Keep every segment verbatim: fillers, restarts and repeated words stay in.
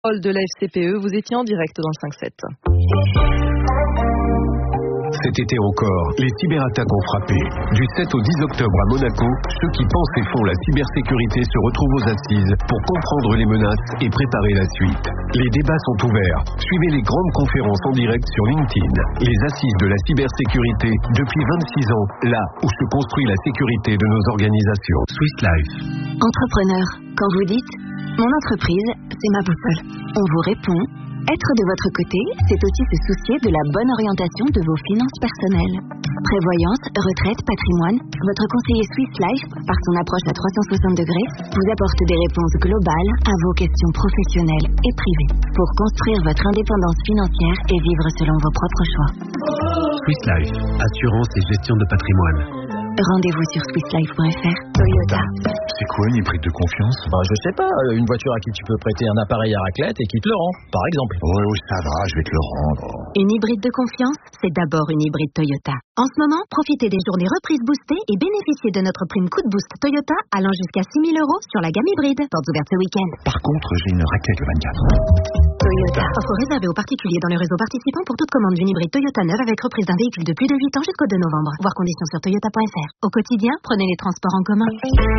de la F C P E, vous étiez en direct dans le cinq sept. Cet été encore, les cyberattaques ont frappé. Du sept au dix octobre à Monaco, ceux qui pensent et font la cybersécurité se retrouvent aux assises pour comprendre les menaces et préparer la suite. Les débats sont ouverts. Suivez les grandes conférences en direct sur LinkedIn. Les assises de la cybersécurité depuis vingt-six ans, là où se construit la sécurité de nos organisations. Swiss Life. Entrepreneur, quand vous dites « Mon entreprise, c'est ma boussole », on vous répond « Être de votre côté, c'est aussi se soucier de la bonne orientation de vos finances personnelles. Prévoyance, retraite, patrimoine, votre conseiller Swiss Life, par son approche à trois cent soixante degrés, vous apporte des réponses globales à vos questions professionnelles et privées pour construire votre indépendance financière et vivre selon vos propres choix. Swiss Life, assurance et gestion de patrimoine. Rendez-vous sur swiss life point f r. Toyota. C'est quoi une hybride de confiance? Bah, je sais pas, une voiture à qui tu peux prêter un appareil à raclette et qui te le rend, par exemple. Oui, oui, ça va, je vais te le rendre. Une hybride de confiance, c'est d'abord une hybride Toyota. En ce moment, profitez des journées reprises boostées et bénéficiez de notre prime coup de boost Toyota allant jusqu'à six mille euros sur la gamme hybride. Portes ouvertes ce week-end. Par contre, j'ai une raclette le vingt-quatre. Toyota. Offre réservée aux particuliers dans le réseau participant pour toute commande d'une hybride Toyota neuve avec reprise d'un véhicule de plus de huit ans jusqu'au deux novembre. Voir conditions sur toyota point f r. Au quotidien, prenez les transports en commun.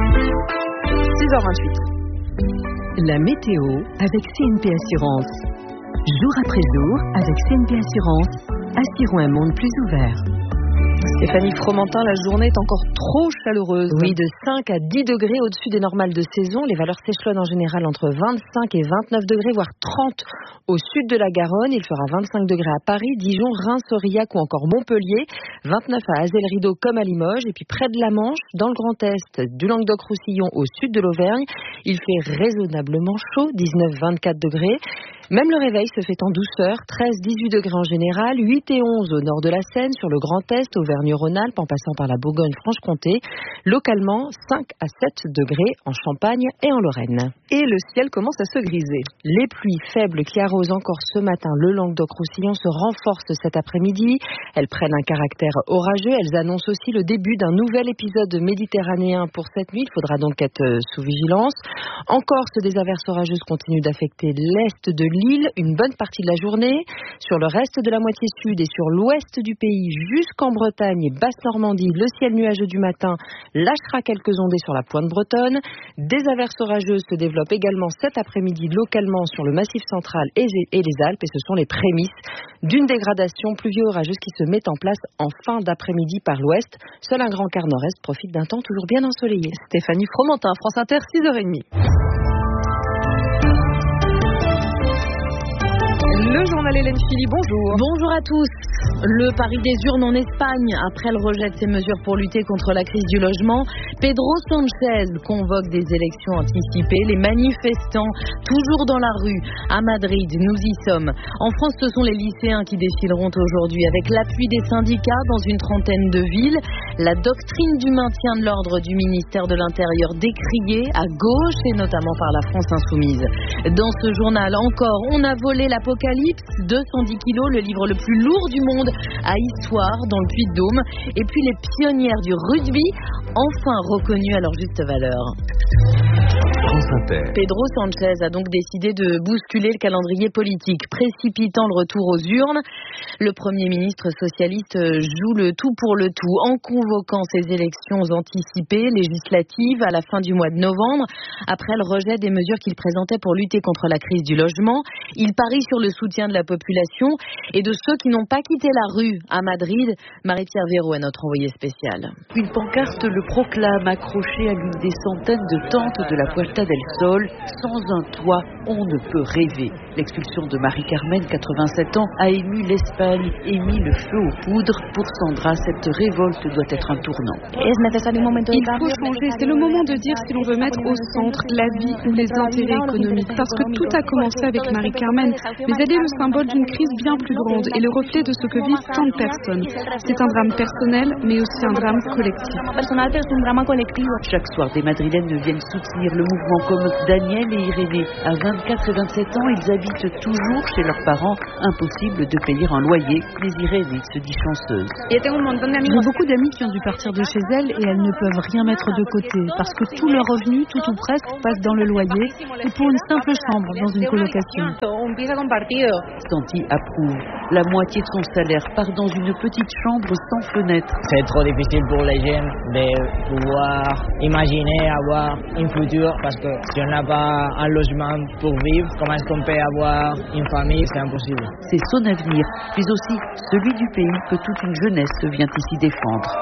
six heures vingt-huit. La météo avec C N P Assurance. Jour après jour, avec C N P Assurance, assurons un monde plus ouvert. Stéphanie Fromentin, la journée est encore trop chaleureuse. Oui, de cinq à dix degrés au-dessus des normales de saison. Les valeurs s'échelonnent en général entre vingt-cinq et vingt-neuf degrés, voire trente au sud de la Garonne. Il fera vingt-cinq degrés à Paris, Dijon, Reims, Aurillac ou encore Montpellier. vingt-neuf à Azay-le-Rideau comme à Limoges. Et puis près de la Manche, dans le Grand Est, du Languedoc-Roussillon au sud de l'Auvergne, il fait raisonnablement chaud, dix-neuf à vingt-quatre degrés. Même le réveil se fait en douceur, treize à dix-huit degrés en général, huit et onze au nord de la Seine, sur le Grand Est, Auvergne-Rhône-Alpes, en passant par la Bourgogne-Franche-Comté. Localement, cinq à sept degrés en Champagne et en Lorraine. Et le ciel commence à se griser. Les pluies faibles qui arrosent encore ce matin le Languedoc-Roussillon se renforcent cet après-midi. Elles prennent un caractère orageux. Elles annoncent aussi le début d'un nouvel épisode méditerranéen pour cette nuit. Il faudra donc être sous vigilance. En Corse, des averses orageuses continuent d'affecter l'est de l'île une bonne partie de la journée. Sur le reste de la moitié sud et sur l'ouest du pays jusqu'en Bretagne et Basse-Normandie, le ciel nuageux du matin lâchera quelques ondées sur la pointe bretonne. Des averses orageuses se développent également cet après-midi localement sur le Massif central et les Alpes, et ce sont les prémices d'une dégradation pluvio-orageuse qui se met en place en fin d'après-midi par l'ouest. Seul un grand quart nord-est profite d'un temps toujours bien ensoleillé. Stéphanie Fromentin, France Inter, six heures trente. Le journal Hélène Philly, bonjour. Bonjour à tous. Le pari des urnes en Espagne, après le rejet de ses mesures pour lutter contre la crise du logement, Pedro Sánchez convoque des élections anticipées. Les manifestants, toujours dans la rue, à Madrid, nous y sommes. En France, ce sont les lycéens qui défileront aujourd'hui avec l'appui des syndicats dans une trentaine de villes. La doctrine du maintien de l'ordre du ministère de l'Intérieur décriée à gauche et notamment par la France Insoumise. Dans ce journal encore, on a volé l'Apocalypse, deux cent dix kilos, le livre le plus lourd du monde à Histoire dans le Puy-de-Dôme. Et puis les pionnières du rugby, enfin reconnues à leur juste valeur. Pedro Sánchez a donc décidé de bousculer le calendrier politique, précipitant le retour aux urnes. Le Premier ministre socialiste joue le tout pour le tout en convoquant ces élections anticipées législatives à la fin du mois de novembre. Après le rejet des mesures qu'il présentait pour lutter contre la crise du logement, il parie sur le soutien de la population et de ceux qui n'ont pas quitté la rue à Madrid. Marie-Pierre Véraud est notre envoyée spéciale. Une pancarte le proclame accroché à l'une des centaines de tentes de la Puerta del Sol. Sans un toit, on ne peut rêver. L'expulsion de Marie-Carmen, quatre-vingt-sept ans, a ému l'Espagne et mis le feu aux poudres. Pour Sandra, cette révolte doit être un tournant. Il faut changer. C'est le moment de dire si l'on veut mettre au centre la vie ou les intérêts économiques. Parce que tout a commencé avec Marie-Carmen, mais elle est le symbole d'une crise bien plus grande et le reflet de ce que vivent tant de personnes. C'est un drame personnel, mais aussi un drame collectif. Chaque soir, des Madrilènes viennent soutenir le mouvement comme Daniel et Irénée. À vingt-quatre et vingt-sept ans, ils habitent toujours chez leurs parents. Impossible de payer un loyer, mais Irénée se dit chanceuse. J'ai beaucoup d'amis qui ont dû partir de chez elles et elles ne peuvent rien mettre de côté parce que tout leur revenu, tout ou presque, passe dans le loyer ou pour une simple chambre dans une colocation. Santi approuve. La moitié de son salaire part dans une petite chambre sans fenêtre. C'est trop difficile pour les jeunes de pouvoir imaginer avoir un futur parce que si on n'a pas un logement pour vivre, comment est-ce qu'on peut avoir une famille? C'est impossible. C'est son avenir, mais aussi celui du pays que toute une jeunesse vient ici défendre.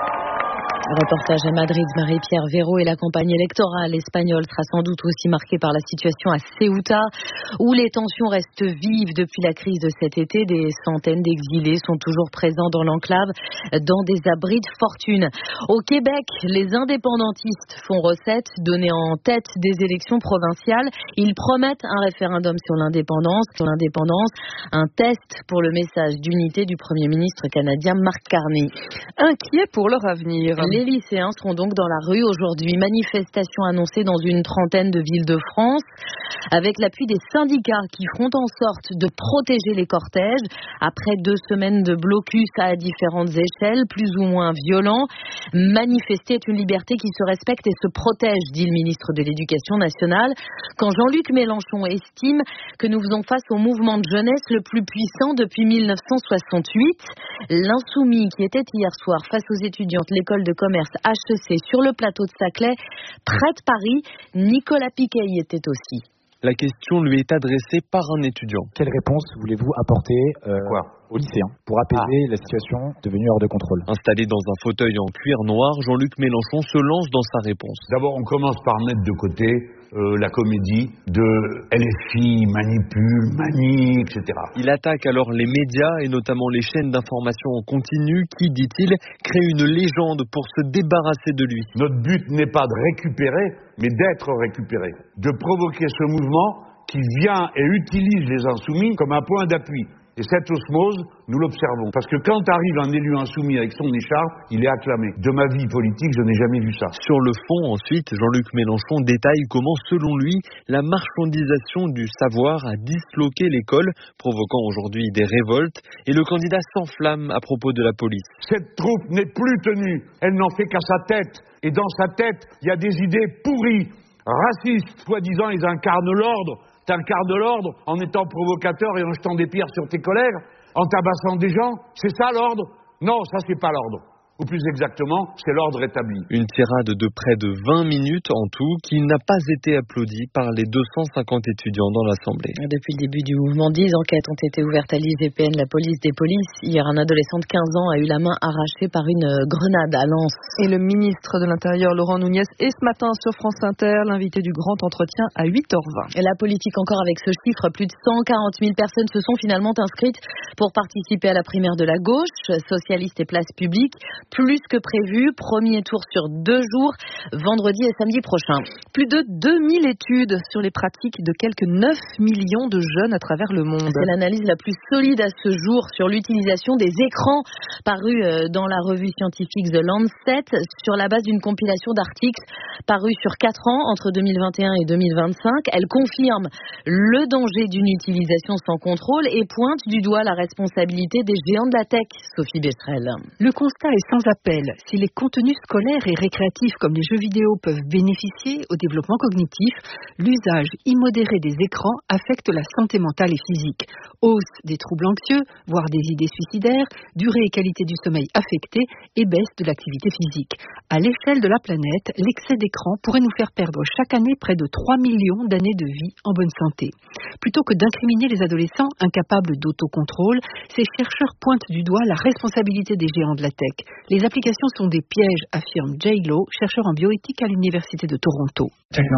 Reportage à Madrid, Marie-Pierre Véro, et la campagne électorale espagnole sera sans doute aussi marquée par la situation à Ceuta, où les tensions restent vives depuis la crise de cet été. Des centaines d'exilés sont toujours présents dans l'enclave, dans des abris de fortune. Au Québec, les indépendantistes font recette, donnés en tête des élections provinciales. Ils promettent un référendum sur l'indépendance, sur l'indépendance, un test pour le message d'unité du Premier ministre canadien Mark Carney. Inquiets pour leur avenir. Les lycéens seront donc dans la rue aujourd'hui. Manifestation annoncée dans une trentaine de villes de France, avec l'appui des syndicats qui feront en sorte de protéger les cortèges. Après deux semaines de blocus à différentes échelles, plus ou moins violents, manifester est une liberté qui se respecte et se protège, dit le ministre de l'Éducation nationale. Quand Jean-Luc Mélenchon estime que nous faisons face au mouvement de jeunesse le plus puissant depuis mille neuf cent soixante-huit, l'insoumis qui était hier soir face aux étudiantes de l'école de commerce H E C sur le plateau de Saclay, près de Paris, Nicolas Piquet y était aussi. La question lui est adressée par un étudiant. Quelle réponse voulez-vous apporter euh, Quoi aux lycéens pour apaiser ah. la situation devenue hors de contrôle? Installé dans un fauteuil en cuir noir, Jean-Luc Mélenchon se lance dans sa réponse. D'abord, on commence par mettre de côté euh, la comédie de L F I, manipule, manie, et cetera. Il attaque alors les médias et notamment les chaînes d'information en continu qui, dit-il, créent une légende pour se débarrasser de lui. Notre but n'est pas de récupérer, mais d'être récupéré. De provoquer ce mouvement qui vient et utilise les insoumis comme un point d'appui. Et cette osmose, nous l'observons. Parce que quand arrive un élu insoumis avec son écharpe, il est acclamé. De ma vie politique, je n'ai jamais vu ça. Sur le fond, ensuite, Jean-Luc Mélenchon détaille comment, selon lui, la marchandisation du savoir a disloqué l'école, provoquant aujourd'hui des révoltes, et le candidat s'enflamme à propos de la police. Cette troupe n'est plus tenue, elle n'en fait qu'à sa tête. Et dans sa tête, il y a des idées pourries, racistes. Soi-disant, ils incarnent l'ordre. T'incarnes l'ordre en étant provocateur et en jetant des pierres sur tes collègues, en tabassant des gens. C'est ça l'ordre? Non, ça c'est pas l'ordre. Ou plus exactement, c'est l'ordre établi. Une tirade de près de vingt minutes en tout, qui n'a pas été applaudie par les deux cent cinquante étudiants dans l'Assemblée. Depuis le début du mouvement, dix enquêtes ont été ouvertes à l'I G P N, la police des polices. Hier, un adolescent de quinze ans a eu la main arrachée par une grenade à Lens. Et le ministre de l'Intérieur, Laurent Nunez, est ce matin sur France Inter, l'invité du grand entretien à huit heures vingt. Et la politique encore avec ce chiffre, plus de cent quarante mille personnes se sont finalement inscrites pour participer à la primaire de la gauche, socialiste et place publique. Plus que prévu, premier tour sur deux jours, vendredi et samedi prochain. Plus de deux mille études sur les pratiques de quelques neuf millions de jeunes à travers le monde. C'est l'analyse la plus solide à ce jour sur l'utilisation des écrans parue dans la revue scientifique The Lancet sur la base d'une compilation d'articles parus sur quatre ans entre deux mille vingt et un et deux mille vingt-cinq. Elle confirme le danger d'une utilisation sans contrôle et pointe du doigt la responsabilité des géants de la tech, Sophie Becherel. Le constat est sans appel. Si les contenus scolaires et récréatifs comme les jeux vidéo peuvent bénéficier au développement cognitif, l'usage immodéré des écrans affecte la santé mentale et physique. Hausse des troubles anxieux, voire des idées suicidaires, durée et qualité du sommeil affectée et baisse de l'activité physique. À l'échelle de la planète, l'excès d'écran pourrait nous faire perdre chaque année près de trois millions d'années de vie en bonne santé. Plutôt que d'incriminer les adolescents incapables d'autocontrôle, ces chercheurs pointent du doigt la responsabilité des géants de la tech. Les applications sont des pièges, affirme Jay Lowe, chercheur en bioéthique à l'Université de Toronto.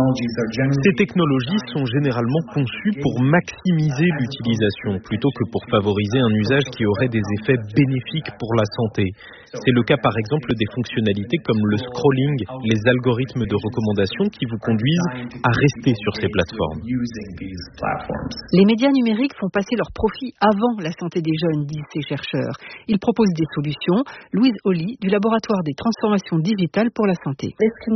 Ces technologies sont généralement conçues pour maximiser l'utilisation plutôt que pour favoriser un usage qui aurait des effets bénéfiques pour la santé. C'est le cas par exemple des fonctionnalités comme le scrolling, les algorithmes de recommandation qui vous conduisent à rester sur ces plateformes. Les médias numériques font passer leurs profits avant la santé des jeunes, disent ces chercheurs. Ils proposent des solutions. Louise Olivier Foley du laboratoire des transformations digitales pour la santé.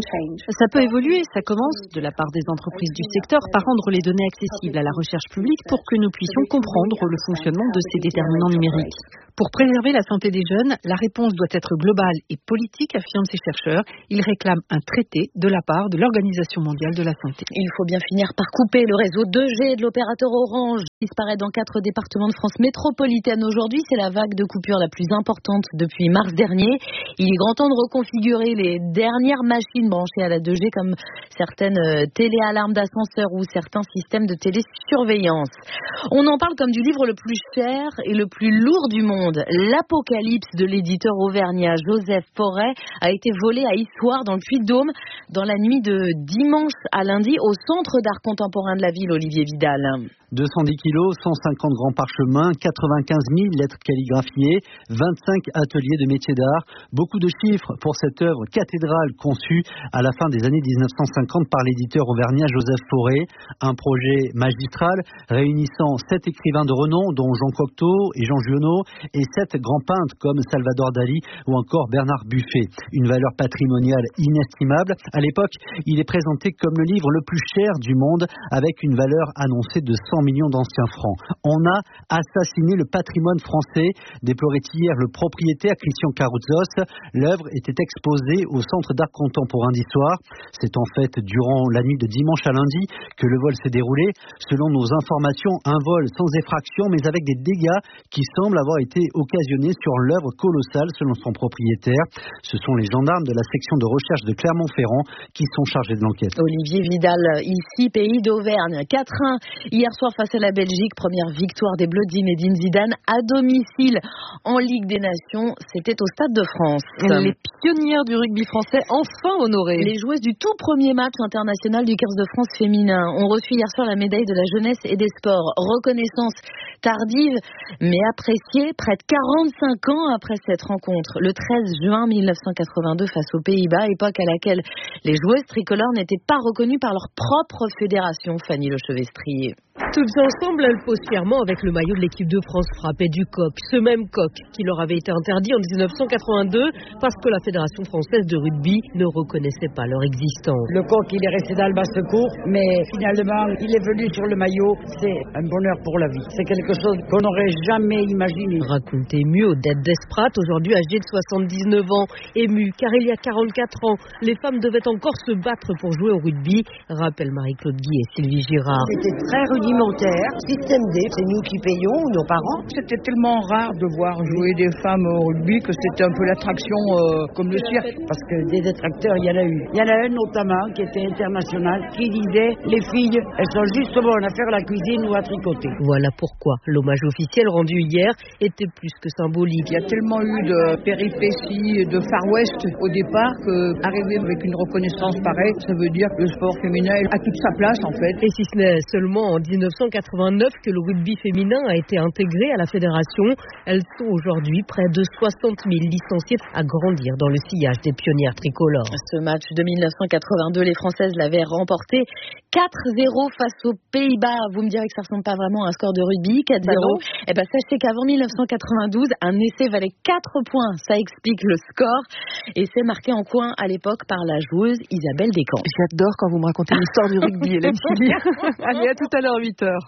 Ça peut évoluer, ça commence de la part des entreprises du secteur par rendre les données accessibles à la recherche publique pour que nous puissions comprendre le fonctionnement de ces déterminants numériques. Pour préserver la santé des jeunes, la réponse doit être globale et politique, affirment ces chercheurs. Ils réclament un traité de la part de l'Organisation mondiale de la santé. Il faut bien finir par couper le réseau deux G de l'opérateur Orange. Il disparaît dans quatre départements de France métropolitaine aujourd'hui. C'est la vague de coupure la plus importante depuis mars dernier. Il est grand temps de reconfigurer les dernières machines branchées à la deux G comme certaines téléalarmes d'ascenseur ou certains systèmes de télésurveillance. On en parle comme du livre le plus cher et le plus lourd du monde. L'Apocalypse de l'éditeur auvergnat Joseph Forêt a été volé à Issoire dans le Puy-de-Dôme dans la nuit de dimanche à lundi au Centre d'art contemporain de la ville, Olivier Vidal. deux cent dix kilos, cent cinquante grands parchemins, quatre-vingt-quinze mille lettres calligraphiées, vingt-cinq ateliers de métiers d'art. Beaucoup de chiffres pour cette œuvre cathédrale conçue à la fin des années dix-neuf cent cinquante par l'éditeur auvergnat Joseph Forêt. Un projet magistral réunissant sept écrivains de renom, dont Jean Cocteau et Jean Giono, et sept grands peintres comme Salvador Dali ou encore Bernard Buffet. Une valeur patrimoniale inestimable. À l'époque, il est présenté comme le livre le plus cher du monde avec une valeur annoncée de cent millions d'anciens francs. On a assassiné le patrimoine français, déplorait hier le propriétaire Christian Carouzos. L'œuvre était exposée au Centre d'art contemporain d'Issoire. C'est en fait durant la nuit de dimanche à lundi que le vol s'est déroulé. Selon nos informations, un vol sans effraction mais avec des dégâts qui semblent avoir été occasionnés sur l'œuvre colossale selon son propriétaire. Ce sont les gendarmes de la section de recherche de Clermont-Ferrand qui sont chargés de l'enquête. Olivier Vidal, ici, pays d'Auvergne. quatre un hier soir face à la Belgique. Première victoire des Bleus de Zinedine Zidane à domicile en Ligue des Nations. C'était au Stade de France. Les pionnières du rugby français enfin honorées. Les joueuses du tout premier match international du quinze de France féminin ont reçu hier soir la médaille de la jeunesse et des sports. Reconnaissance tardive mais appréciée près de quarante-cinq ans après cette rencontre. Le treize juin mille neuf cent quatre-vingt-deux face aux Pays-Bas, époque à laquelle les joueuses tricolores n'étaient pas reconnues par leur propre fédération. Fanny Lechevestrier. Toutes ensemble, elles posent fièrement avec le maillot de l'équipe de France frappé du coq. Ce même coq qui leur avait été interdit en dix-neuf cent quatre-vingt-deux parce que la Fédération française de rugby ne reconnaissait pas leur existence. Le coq, il est resté dans le basse-cour, mais finalement, il est venu sur le maillot. C'est un bonheur pour la vie. C'est quelque chose qu'on n'aurait jamais imaginé. Raconte ému Odette Desprats, aujourd'hui âgée de soixante-dix-neuf ans. Émue, car il y a quarante-quatre ans, les femmes devaient encore se battre pour jouer au rugby. Rappelle Marie-Claude Guy et Sylvie Girard. C'était très rudimentaire, système D, c'est nous qui payons, nos parents. C'était tellement rare de voir jouer des femmes au rugby que c'était un peu l'attraction euh, comme le cirque. Parce que des détracteurs, il y en a eu. Il y en a un notamment qui était international, qui disait « Les filles, elles sont juste bonnes à faire la cuisine ou à tricoter ». Voilà pourquoi l'hommage officiel rendu hier était plus que symbolique. Il y a tellement eu de péripéties, de Far West au départ, qu'arriver avec une reconnaissance pareille, ça veut dire que le sport féminin a toute sa place en fait. Et si ce n'est seulement en dix-neuf cent quatre-vingt-neuf que le rugby féminin a été intégré à la fédération, elles sont aujourd'hui près de soixante mille licenciées à grandir dans le sillage des pionnières tricolores. Ce match de mille neuf cent quatre-vingt-deux, les Françaises l'avaient remporté quatre zéro face aux Pays-Bas. Vous me direz que ça ressemble pas vraiment à un score de rugby, quatre zéro. Eh ben, sachez qu'avant mille neuf cent quatre-vingt-douze, un essai valait quatre points. Ça explique le score. Et c'est marqué en coin à l'époque par la joueuse Isabelle Descamps. J'adore quand vous me racontez l'histoire du rugby, Hélène Philly. Allez, à tout à l'heure, huit heures.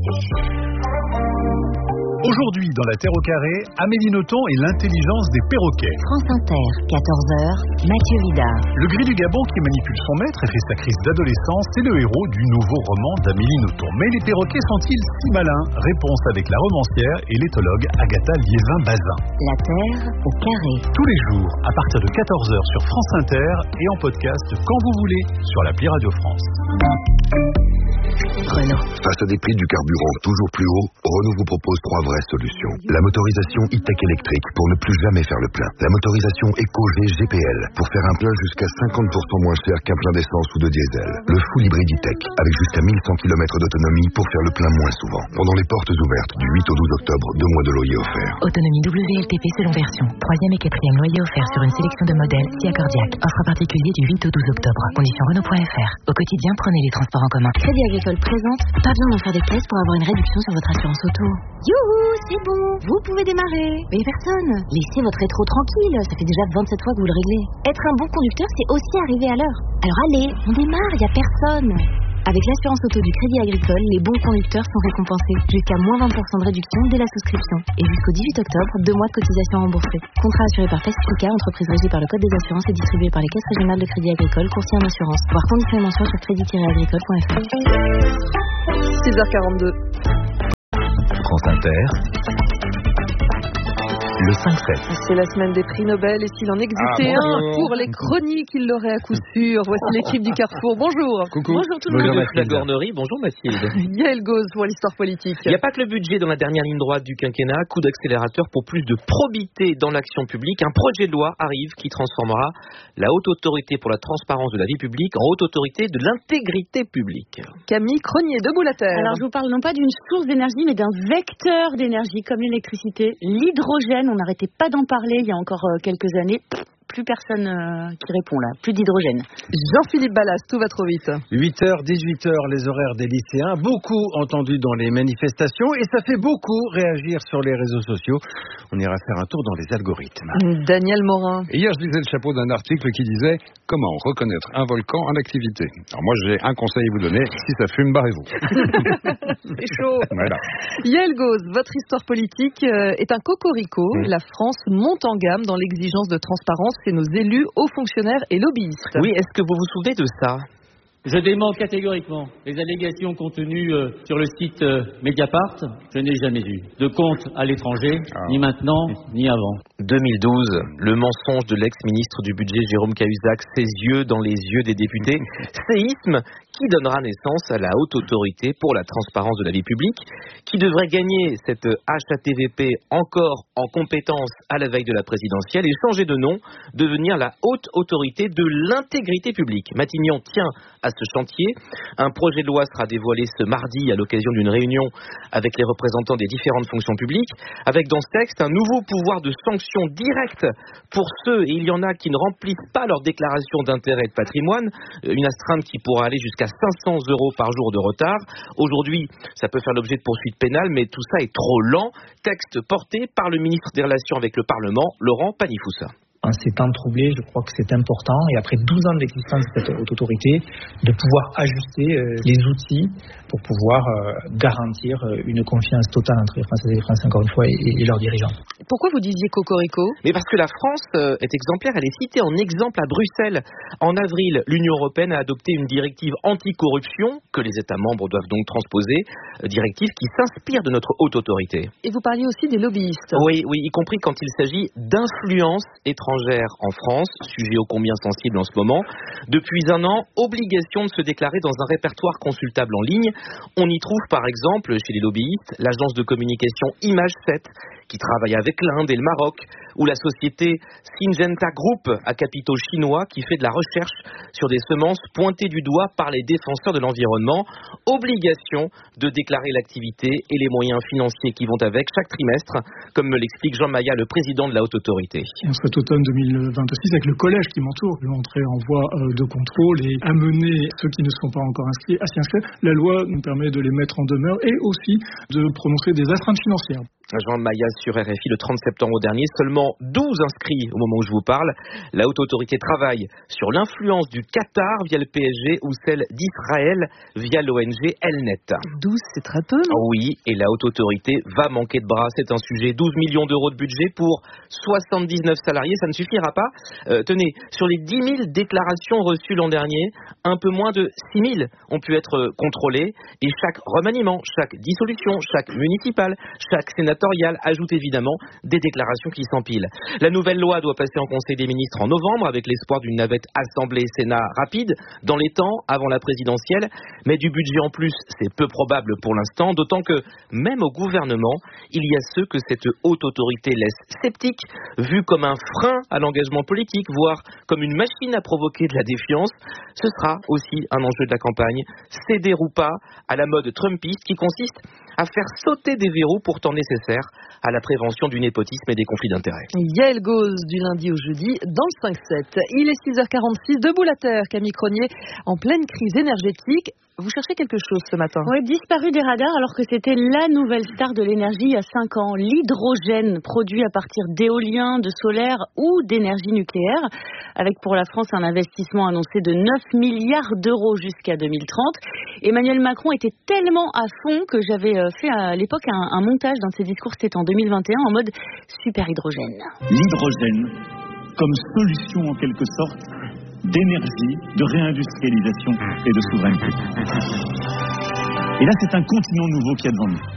Aujourd'hui, dans la Terre au carré, Amélie Nothomb et l'intelligence des perroquets. France Inter, quatorze heures, Mathieu Vidard. Le gris du Gabon qui manipule son maître et fait sa crise d'adolescence, c'est le héros du nouveau roman d'Amélie Nothomb. Mais les perroquets sont-ils si malins? Réponse avec la romancière et l'éthologue Agatha Liévin-Bazin. La Terre au carré. Tous les jours, à partir de quatorze heures sur France Inter et en podcast quand vous voulez sur l'appli Radio France. Renault. Face à des prix du carburant toujours plus hauts, Renault vous propose trois vraies solutions. La motorisation e-tech électrique pour ne plus jamais faire le plein. La motorisation Eco-G G P L pour faire un plein jusqu'à cinquante pour cent moins cher qu'un plein d'essence ou de diesel. Le full hybride e-tech avec jusqu'à mille cent kilomètres d'autonomie pour faire le plein moins souvent. Pendant les portes ouvertes du huit au douze octobre, deux mois de loyer offert. Autonomie W L T P selon version. Troisième et quatrième loyer offert sur une sélection de modèles si accordiaque. Offre particulier du huit au douze octobre. Conditions Renault point F R. Au quotidien, prenez les transports en commun. Crédit Agricole présente. Pas besoin d'en faire des caisses pour avoir une réduction sur votre assurance auto. Youhou! Coucou, c'est bon, vous pouvez démarrer. Mais personne. Laissez votre rétro tranquille, ça fait déjà vingt-sept fois que vous le réglez. Être un bon conducteur, c'est aussi arriver à l'heure. Alors allez, on démarre, y a personne. Avec l'assurance auto du Crédit Agricole, les bons conducteurs sont récompensés. Jusqu'à moins vingt pour cent de réduction dès la souscription. Et jusqu'au dix-huit octobre, deux mois de cotisation remboursée. Contrat assuré par Pacifica, entreprise régie par le Code des assurances et distribué par les caisses régionales de Crédit Agricole, courtier en assurance. Voir conditions et mentions sur crédit tiret agricole point f r. six heures quarante-deux. France Inter. Le cinq sept. C'est la semaine des prix Nobel et s'il en existait ah, un pour les chroniques, il l'aurait à coup sûr. Voici l'équipe du Carrefour. Bonjour. Coucou. Bonjour tout le monde. Bonjour Flagornerie. Bonjour Mathilde. Yael Gauz pour l'histoire politique. Il n'y a pas que le budget dans la dernière ligne droite du quinquennat. Coup d'accélérateur pour plus de probité dans l'action publique. Un projet de loi arrive qui transformera la haute autorité pour la transparence de la vie publique en haute autorité de l'intégrité publique. Camille Cronier, debout la terre. Alors je vous parle non pas d'une source d'énergie mais d'un vecteur d'énergie comme l'électricité, l'hydrogène. On n'arrêtait pas d'en parler il y a encore quelques années. Plus personne euh, qui répond là, plus d'hydrogène. Jean-Philippe Ballas, tout va trop vite. huit heures, dix-huit heures, les horaires des lycéens, beaucoup entendus dans les manifestations et ça fait beaucoup réagir sur les réseaux sociaux. On ira faire un tour dans les algorithmes. Daniel Morin. Hier, je lisais le chapeau d'un article qui disait « Comment reconnaître un volcan en activité ?» Alors moi, j'ai un conseil à vous donner, si ça fume, barrez-vous. C'est chaud. Voilà. Yael Gauz, votre histoire politique est un cocorico. Mmh. La France monte en gamme dans l'exigence de transparence. C'est nos élus, hauts fonctionnaires et lobbyistes. Oui, est-ce que vous vous souvenez de ça ? Je dément catégoriquement les allégations contenues euh, sur le site euh, Mediapart. Je n'ai jamais eu de compte à l'étranger, ah. ni maintenant, ni avant. deux mille douze, le mensonge de l'ex-ministre du budget Jérôme Cahuzac, ses yeux dans les yeux des députés. Séisme qui donnera naissance à la haute autorité pour la transparence de la vie publique, qui devrait gagner cette H A T V P encore en compétence à la veille de la présidentielle et changer de nom, devenir la haute autorité de l'intégrité publique. Matignon tient à ce chantier. Un projet de loi sera dévoilé ce mardi à l'occasion d'une réunion avec les représentants des différentes fonctions publiques, avec dans ce texte un nouveau pouvoir de sanction directe pour ceux, et il y en a qui ne remplissent pas leur déclaration d'intérêt et de patrimoine, une astreinte qui pourra aller jusqu'à cinq cents euros par jour de retard. Aujourd'hui, ça peut faire l'objet de poursuites pénales, mais tout ça est trop lent. Texte porté par le ministre des Relations avec le Parlement, Laurent Pagny-Foussa. En ces temps troublés, je crois que c'est important, et après douze ans d'existence de cette haute autorité, de pouvoir ajuster euh, les outils pour pouvoir euh, garantir euh, une confiance totale entre les Français et les Français, encore une fois, et, et leurs dirigeants. Pourquoi vous disiez cocorico ? Mais parce que la France euh, est exemplaire, elle est citée en exemple à Bruxelles. En avril, l'Union européenne a adopté une directive anticorruption que les États membres doivent donc transposer, euh, directive qui s'inspire de notre haute autorité. Et vous parliez aussi des lobbyistes. Oui, oui, y compris quand il s'agit d'influence étrangère en France, sujet ô combien sensible en ce moment. Depuis un an, obligation de se déclarer dans un répertoire consultable en ligne. On y trouve par exemple, chez les lobbyistes, l'agence de communication Image sept, qui travaille avec l'Inde et le Maroc, ou la société Syngenta Group à capitaux chinois qui fait de la recherche sur des semences pointées du doigt par les défenseurs de l'environnement. Obligation de déclarer l'activité et les moyens financiers qui vont avec chaque trimestre, comme me l'explique Jean Maillat, le président de la Haute Autorité. Cet automne deux mille vingt-six, avec le collège qui m'entoure, je vais entrer en voie de contrôle et amener ceux qui ne sont pas encore inscrits à s'y inscrire. La loi nous permet de les mettre en demeure et aussi de prononcer des astreintes financières. Jean Maillat sur R F I le trente septembre dernier, seulement douze inscrits au moment où je vous parle. La haute autorité travaille sur l'influence du Qatar via le P S G ou celle d'Israël via l'O N G Elnet. douze, c'est très peu, non ? Oui, et la haute autorité va manquer de bras, c'est un sujet. douze millions d'euros de budget pour soixante-dix-neuf salariés, ça ne suffira pas. Euh, tenez, sur les dix mille déclarations reçues l'an dernier, un peu moins de six mille ont pu être contrôlées et chaque remaniement, chaque dissolution, chaque municipal, chaque sénatorial ajoute évidemment des déclarations qui s'empilent. La nouvelle loi doit passer en Conseil des ministres en novembre avec l'espoir d'une navette Assemblée-Sénat rapide dans les temps avant la présidentielle, mais du budget en plus, c'est peu probable pour l'instant, d'autant que même au gouvernement, il y a ceux que cette haute autorité laisse sceptiques, vus comme un frein à l'engagement politique, voire comme une machine à provoquer de la défiance. Ce sera aussi un enjeu de la campagne, céder ou pas à la mode trumpiste qui consiste à faire sauter des verrous pourtant nécessaires à la prévention du népotisme et des conflits d'intérêts. Yael Gauz du lundi au jeudi dans le cinq sept. Il est six heures quarante-six, debout la terre, Camille Cronier, en pleine crise énergétique. vous cherchez quelque chose ce matin. Oui, disparu des radars alors que c'était la nouvelle star de l'énergie il y a cinq ans. L'hydrogène, produit à partir d'éolien, de solaire ou d'énergie nucléaire, avec pour la France un investissement annoncé de neuf milliards d'euros jusqu'à deux mille trente. Emmanuel Macron était tellement à fond que j'avais fait à l'époque un, un montage d'un de ses discours, c'était en deux mille vingt et un, en mode super hydrogène. L'hydrogène comme solution en quelque sorte d'énergie, de réindustrialisation et de souveraineté. Et là, c'est un continent nouveau qui est devant nous.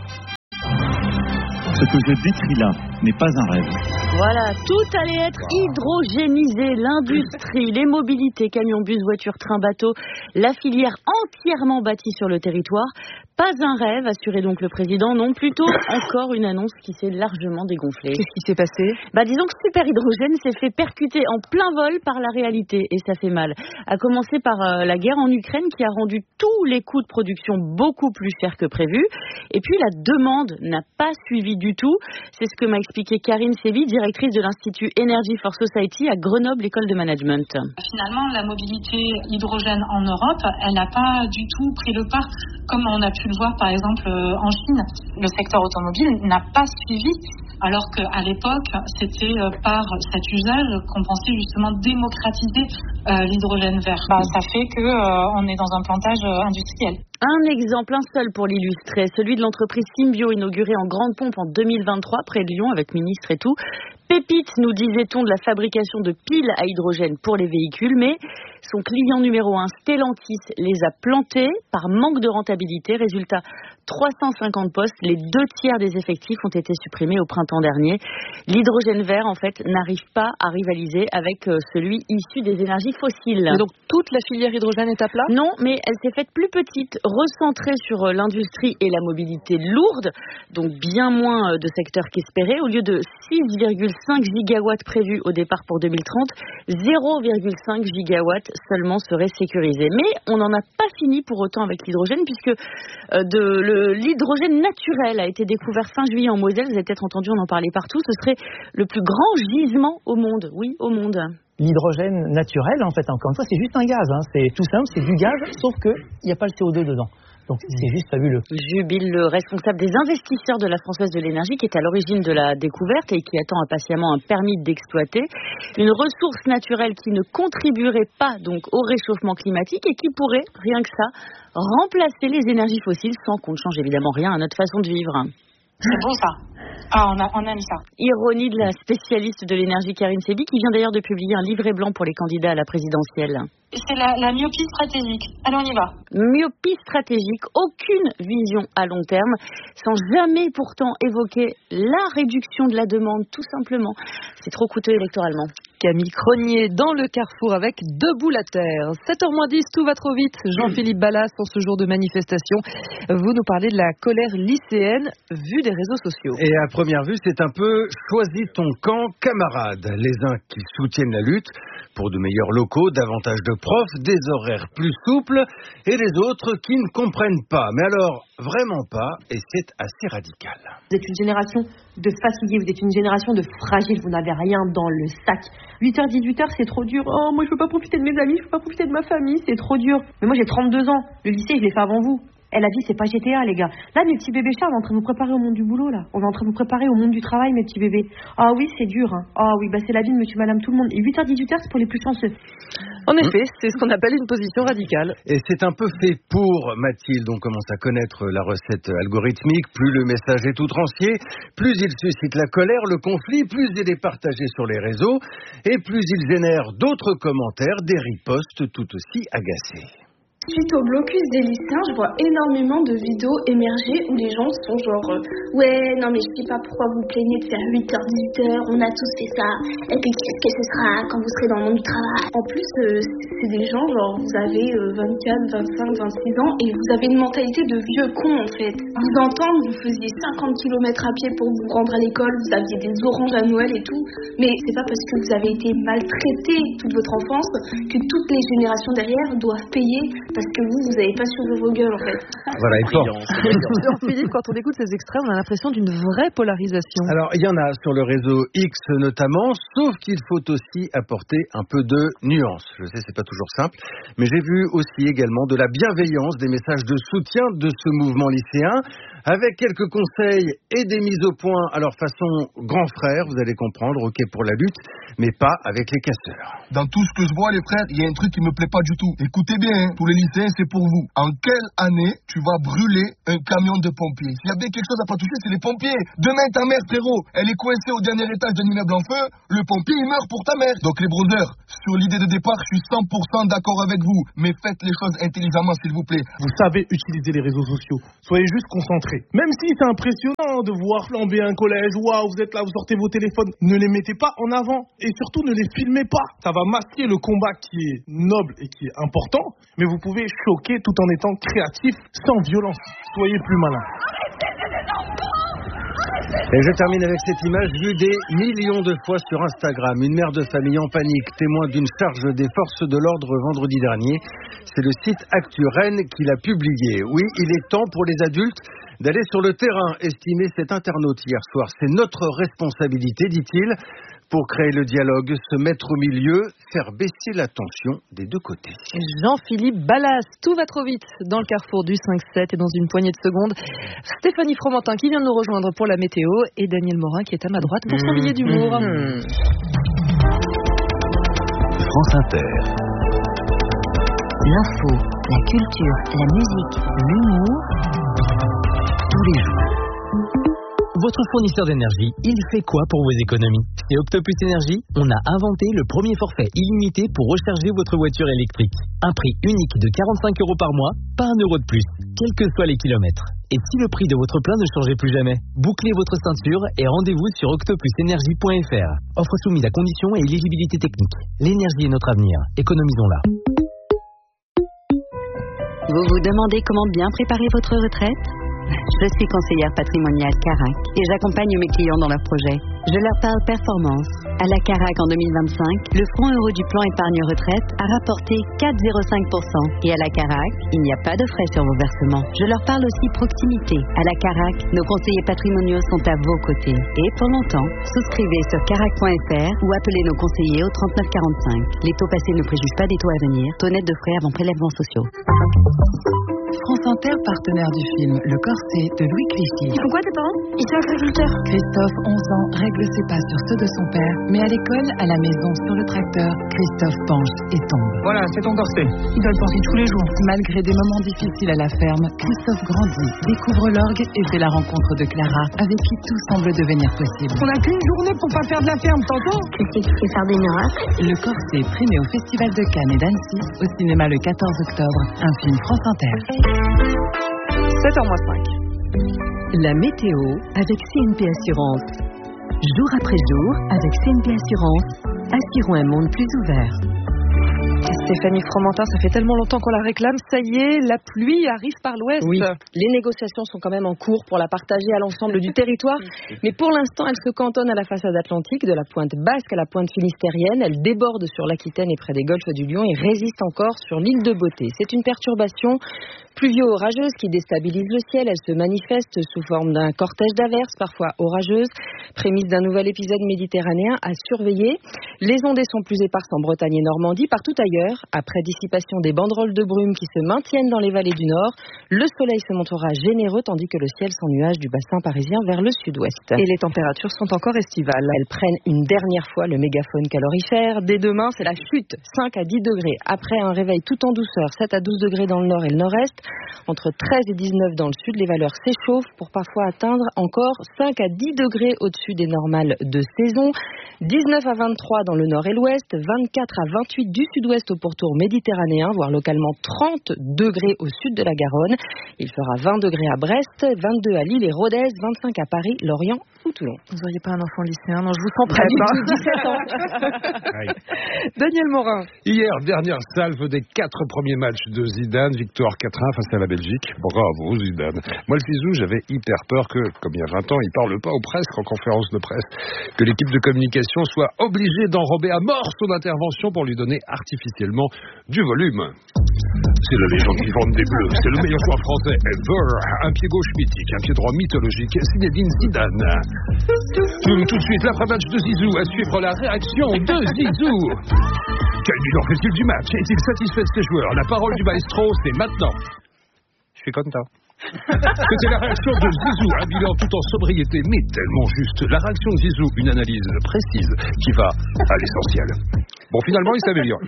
Ce que je décris là n'est pas un rêve. Voilà, tout allait être hydrogénisé, l'industrie, les mobilités, camions, bus, voitures, trains, bateaux, la filière entièrement bâtie sur le territoire. Pas un rêve, assurait donc le président, non, plutôt encore une annonce qui s'est largement dégonflée. Qu'est-ce qui s'est passé ? Bah disons que Super Hydrogène s'est fait percuter en plein vol par la réalité, et ça fait mal. À commencer par euh, la guerre en Ukraine qui a rendu tous les coûts de production beaucoup plus chers que prévu. Et puis la demande n'a pas suivi du tout. C'est ce que m'a expliqué Karine Sebi, directrice de l'Institut Energy for Society à Grenoble École de Management. Finalement, la mobilité hydrogène en Europe, elle n'a pas du tout pris le pas, comme on a pu le voir par exemple en Chine. Le secteur automobile n'a pas suivi, alors qu'à l'époque, c'était par cet usage qu'on pensait justement démocratiser euh, l'hydrogène vert. Bah, ça fait qu'on euh, est dans un plantage industriel. Un exemple, un seul pour l'illustrer, celui de l'entreprise Symbio, inaugurée en grande pompe en deux mille vingt-trois, près de Lyon, avec ministre et tout. Pépite, nous disait-on, de la fabrication de piles à hydrogène pour les véhicules, mais son client numéro un, Stellantis, les a plantés par manque de rentabilité. Résultat, trois cent cinquante postes, les deux tiers des effectifs ont été supprimés au printemps dernier. L'hydrogène vert, en fait, n'arrive pas à rivaliser avec celui issu des énergies fossiles. Mais donc toute la filière hydrogène est à plat ? Non, mais elle s'est faite plus petite, recentrée sur l'industrie et la mobilité lourde, donc bien moins de secteurs qu'espéré. Au lieu de six virgule cinq gigawatts prévus au départ pour deux mille trente, zéro virgule cinq gigawatts seulement seraient sécurisés. Mais on n'en a pas fini pour autant avec l'hydrogène, puisque euh, de, le, l'hydrogène naturel a été découvert fin juillet en Moselle. Vous avez peut-être entendu, on en parlait partout. Ce serait le plus grand gisement au monde. Oui, au monde. L'hydrogène naturel, en fait, encore une fois, c'est juste un gaz. Hein. C'est tout simple, c'est du gaz, sauf qu'il n'y a pas le C O deux dedans. Donc c'est juste fabuleux. Jubile, le responsable des investisseurs de la Française de l'énergie, qui est à l'origine de la découverte et qui attend impatiemment un permis d'exploiter. Une ressource naturelle qui ne contribuerait pas donc au réchauffement climatique et qui pourrait, rien que ça, remplacer les énergies fossiles sans qu'on ne change évidemment rien à notre façon de vivre. C'est beau ça. Ah, on, a, on aime ça. Ironie de la spécialiste de l'énergie Karine Sebi, qui vient d'ailleurs de publier un livret blanc pour les candidats à la présidentielle. C'est la, la myopie stratégique. Allez, on y va. Myopie stratégique, aucune vision à long terme, sans jamais pourtant évoquer la réduction de la demande, tout simplement. C'est trop coûteux électoralement. Camille Cronier dans le Carrefour avec Debout la Terre. sept heures moins dix, tout va trop vite. Jean-Philippe Ballas, en ce jour de manifestation, vous nous parlez de la colère lycéenne vue des réseaux sociaux. Et à première vue, c'est un peu choisis ton camp, camarade. Les uns qui soutiennent la lutte pour de meilleurs locaux, davantage de profs, des horaires plus souples, et les autres qui ne comprennent pas. Mais alors, vraiment pas, et c'est assez radical. Vous êtes une génération de fatigués, vous êtes une génération de fragiles, vous n'avez rien dans le sac. huit heures, dix-huit heures, c'est trop dur. Oh, moi je peux pas profiter de mes amis, je peux pas profiter de ma famille, c'est trop dur. Mais moi j'ai trente-deux ans, le lycée je l'ai fait avant vous. Et la vie c'est pas G T A les gars. Là mes petits bébés chats, on est en train de vous préparer au monde du boulot là. On est en train de vous préparer au monde du travail mes petits bébés. Ah oui c'est dur hein. Ah oui bah c'est la vie de monsieur madame tout le monde. Et huit heures, dix-huit heures c'est pour les plus chanceux. En effet, c'est ce qu'on appelle une position radicale. Et c'est un peu fait pour Mathilde. On commence à connaître la recette algorithmique. Plus le message est outrancier, plus il suscite la colère, le conflit, plus il est partagé sur les réseaux, et plus il génère d'autres commentaires, des ripostes tout aussi agacés. Suite au blocus des lycéens, je vois énormément de vidéos émerger où les gens sont genre euh, ouais, non mais je sais pas pourquoi vous plaignez de faire huit heures, dix-huit heures, on a tous fait ça, et puis qu'est-ce que ce sera quand vous serez dans le monde du travail. En plus, euh, c'est des gens genre vous avez euh, vingt-quatre, vingt-cinq, vingt-six ans et vous avez une mentalité de vieux con en fait. Vous entendre, vous faisiez cinquante kilomètres à pied pour vous rendre à l'école, vous aviez des oranges à Noël et tout, mais c'est pas parce que vous avez été maltraité toute votre enfance que toutes les générations derrière doivent payer parce que vous, vous n'avez pas sauvé vos gueules, en fait. Voilà, et fort. Philippe, quand on écoute ces extraits, on a l'impression d'une vraie polarisation. Alors, il y en a sur le réseau X notamment, sauf qu'il faut aussi apporter un peu de nuance. Je sais, c'est pas toujours simple, mais j'ai vu aussi également de la bienveillance, des messages de soutien de ce mouvement lycéen, avec quelques conseils et des mises au point à leur façon grand frère, vous allez comprendre, ok pour la lutte, mais pas avec les casseurs. Dans tout ce que je vois, les frères, il y a un truc qui me plaît pas du tout. Écoutez bien, hein, tous les lycéens, c'est pour vous. En quelle année tu vas brûler un camion de pompiers? S'il y a bien quelque chose à pas toucher, c'est les pompiers. Demain, ta mère, frérot, elle est coincée au dernier étage d'un immeuble en feu, le pompier, il meurt pour ta mère. Donc les brothers, sur l'idée de départ, je suis cent pour cent d'accord avec vous, mais faites les choses intelligemment, s'il vous plaît. Vous savez utiliser les réseaux sociaux. Soyez juste concentrés. Même si c'est impressionnant de voir flamber un collège, waouh, vous êtes là, vous sortez vos téléphones, ne les mettez pas en avant et surtout ne les filmez pas. Ça va masquer le combat qui est noble et qui est important, mais vous pouvez choquer tout en étant créatif, sans violence. Soyez plus malin. Et je termine avec cette image vue des millions de fois sur Instagram. Une mère de famille en panique, témoin d'une charge des forces de l'ordre vendredi dernier. C'est le site Actu Rennes qui l'a publié. Oui, il est temps pour les adultes d'aller sur le terrain, estimait cet internaute hier soir. C'est notre responsabilité, dit-il, pour créer le dialogue, se mettre au milieu, faire baisser la tension des deux côtés. Jean-Philippe Ballas, tout va trop vite dans le carrefour du cinq sept et dans une poignée de secondes. Stéphanie Fromentin qui vient de nous rejoindre pour la météo et Daniel Morin qui est à ma droite pour son billet d'humour. Mmh. France Inter. L'info, la culture, la musique, l'humour, tous les jours. Votre fournisseur d'énergie, il fait quoi pour vos économies? Chez Octopus Énergie, on a inventé le premier forfait illimité pour recharger votre voiture électrique. Un prix unique de quarante-cinq euros par mois, pas un euro de plus, quels que soient les kilomètres. Et si le prix de votre plein ne changeait plus jamais, bouclez votre ceinture et rendez-vous sur octopus énergie point f r. Offre soumise à conditions et éligibilité technique. L'énergie est notre avenir, économisons-la. Vous vous demandez comment bien préparer votre retraite? Je suis conseillère patrimoniale Carac et j'accompagne mes clients dans leurs projets. Je leur parle performance. À la Carac en deux mille vingt-cinq, le fonds euro du plan épargne retraite a rapporté quatre virgule zéro cinq pour cent. Et à la Carac, il n'y a pas de frais sur vos versements. Je leur parle aussi proximité. À la Carac, nos conseillers patrimoniaux sont à vos côtés. Et pour longtemps, souscrivez sur carac point f r ou appelez nos conseillers au trente-neuf quarante-cinq. Les taux passés ne préjugent pas des taux à venir. Taux net de frais avant prélèvements sociaux. France Inter, partenaire du film Le Corset de Louis Clichy. Ils font quoi tes parents? Ils sont agriculteurs. Christophe, onze ans, règle ses pas sur ceux de son père, mais à l'école, à la maison, sur le tracteur, Christophe penche et tombe. Voilà, c'est ton corset. Il doit le porter tous les jours. Malgré des moments difficiles à la ferme, Christophe grandit, découvre l'orgue et fait la rencontre de Clara, avec qui tout semble devenir possible. On n'a qu'une journée pour pas faire de la ferme, t'entends? Tu sais qu'il fait faire des miracles. Le Corset, primé au Festival de Cannes et d'Annecy, au cinéma le quatorze octobre, un film France Inter. sept heures moins cinq. La météo avec C N P Assurance. Jour après jour, avec C N P Assurance, assurons un monde plus ouvert. Stéphanie Fromentin, ça fait tellement longtemps qu'on la réclame. Ça y est, la pluie arrive par l'ouest. Oui, les négociations sont quand même en cours pour la partager à l'ensemble du territoire. Mais pour l'instant, elle se cantonne à la façade atlantique, de la pointe basque à la pointe finistérienne. Elle déborde sur l'Aquitaine et près des golfes du Lion et résiste encore sur l'île de Beauté. C'est une perturbation pluvio-orageuse qui déstabilise le ciel. Elle se manifeste sous forme d'un cortège d'averses, parfois orageuses, prémisse d'un nouvel épisode méditerranéen à surveiller. Les ondées sont plus éparses en Bretagne et Normandie, partout ailleurs. Après dissipation des banderoles de brume qui se maintiennent dans les vallées du Nord, le soleil se montrera généreux tandis que le ciel s'ennuage du bassin parisien vers le sud-ouest. Et les températures sont encore estivales. Elles prennent une dernière fois le mégaphone calorifère. Dès demain, c'est la chute, cinq à dix degrés. Après un réveil tout en douceur, sept à douze degrés dans le nord et le nord-est. Entre treize et dix-neuf dans le sud, les valeurs s'échauffent pour parfois atteindre encore cinq à dix degrés au-dessus des normales de saison. dix-neuf à vingt-trois dans le nord et l'ouest, vingt-quatre à vingt-huit du sud-ouest au pourtour méditerranéen, voire localement trente degrés au sud de la Garonne. Il fera vingt degrés à Brest, vingt-deux à Lille et Rodez, vingt-cinq à Paris, Lorient ou Toulon. Vous n'auriez pas un enfant lycéen? Non, je vous sens prête. dix-sept ans. Daniel Morin. Hier, dernière salve des quatre premiers matchs de Zidane, victoire quatre un face à la Belgique. Bravo Zidane. Moi le Fizou, j'avais hyper peur que, comme il y a vingt ans, il ne parle pas aux presse en conférence de presse, que l'équipe de communication soit obligée d'en enrobé à mort son intervention pour lui donner artificiellement du volume. C'est la légende vivante des Bleus, c'est le meilleur joueur français ever. Un pied gauche mythique, un pied droit mythologique, Zinedine Zidane. Tout, tout de suite, l'après-match de Zizou, à suivre la réaction de Zizou. Quel bilan fait-il du match? Est-il satisfait de ses joueurs? La parole du maestro, c'est maintenant. Je suis content. C'était la réaction de Zizou, un bilan tout en sobriété, mais tellement juste. La réaction de Zizou, une analyse précise qui va à l'essentiel. Bon, finalement, il s'améliore.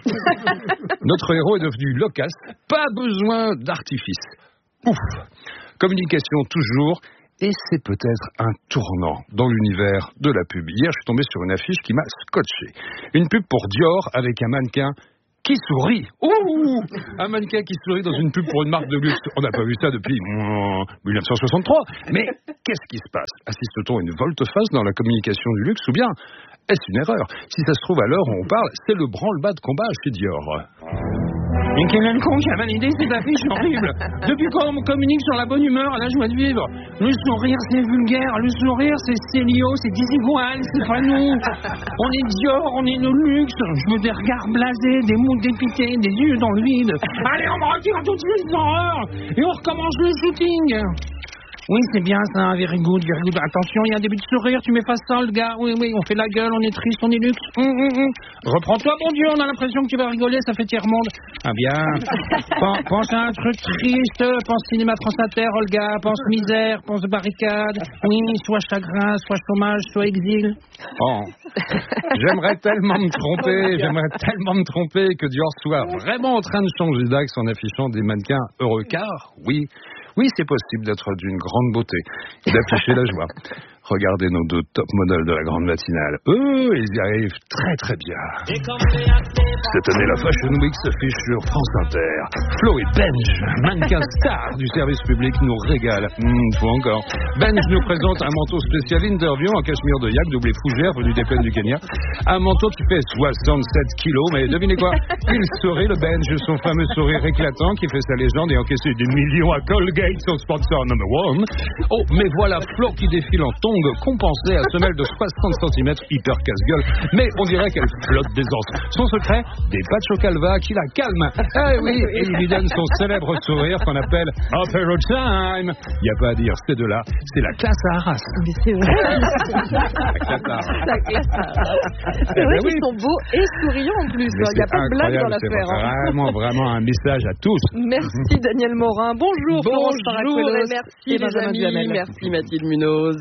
Notre héros est devenu loquace, pas besoin d'artifice. Ouf. Communication toujours, et c'est peut-être un tournant dans l'univers de la pub. Hier, je suis tombé sur une affiche qui m'a scotché. Une pub pour Dior avec un mannequin qui sourit. Ouh, un mannequin qui sourit dans une pub pour une marque de luxe. On n'a pas vu ça depuis dix-neuf cent soixante-trois. Mais qu'est-ce qui se passe? Assiste-t-on à une volte-face dans la communication du luxe ou bien est-ce une erreur? Si ça se trouve à l'heure où on parle, c'est le branle-bas de combat chez Dior. Mais quel est le con qui a validé cette affiche horrible? Depuis quand on communique sur la bonne humeur, la joie de vivre? Le sourire, c'est vulgaire. Le sourire, c'est Célio, c'est Dizzy, c'est pas nous. On est Dior, on est le luxe. Je veux des regards blasés, des mots dépités, des yeux dans le vide. Allez, on me retire tout de suite les horreurs et on recommence le shooting. Oui, c'est bien ça, very good, very good. Attention, il y a un début de sourire, tu m'effaces ça, le gars. Oui, oui, on fait la gueule, on est triste, on est luxe. Hum, hum, hum. Reprends-toi, mon Dieu, on a l'impression que tu vas rigoler, ça fait tiers-monde. Ah bien. Pense, pense à un truc triste, pense cinéma France Inter, Olga, pense misère, pense barricade. Oui, soit chagrin, soit chômage, soit exil. Oh. J'aimerais tellement me tromper, j'aimerais tellement me tromper que Dior soit vraiment en train de changer d'axe en affichant des mannequins heureux, car, oui, Oui, c'est possible d'être d'une grande beauté et d'afficher la joie. Regardez nos deux top modèles de la grande matinale. Eux, ils y arrivent très très bien. Cette année, la Fashion Week s'affiche sur France Inter. Flo et Benj, mannequins stars du service public, nous régalent. Mmh, faut encore. Benj nous présente un manteau spécial interview en cachemire de yak doublé fougère venu des plaines du Kenya. Un manteau qui fait soixante-sept kilos, mais devinez quoi? Il sourit, le Benj, son fameux sourire éclatant qui fait sa légende et encaissé des millions à Colgate, son sponsor number one. Oh, mais voilà Flo qui défile en tongue compensé à semelle de soixante centimètres hyper casse-gueule, mais on dirait qu'elle flotte d'aisance. Son secret, des patchs au calva qui la calment. Eh oui, et il lui donne son célèbre sourire qu'on appelle Opera Time. Il n'y a pas à dire, ces deux-là, c'est la classe à Arras. Mais c'est vrai. La classe à Arras. La classe à Arras. C'est vrai qu'ils sont beaux et souriants en plus. Il n'y a pas de blague dans l'affaire. C'est vraiment, vraiment un message à tous. Merci Daniel Morin. Bonjour. Bonjour et merci les amis. Merci Mathilde Munoz.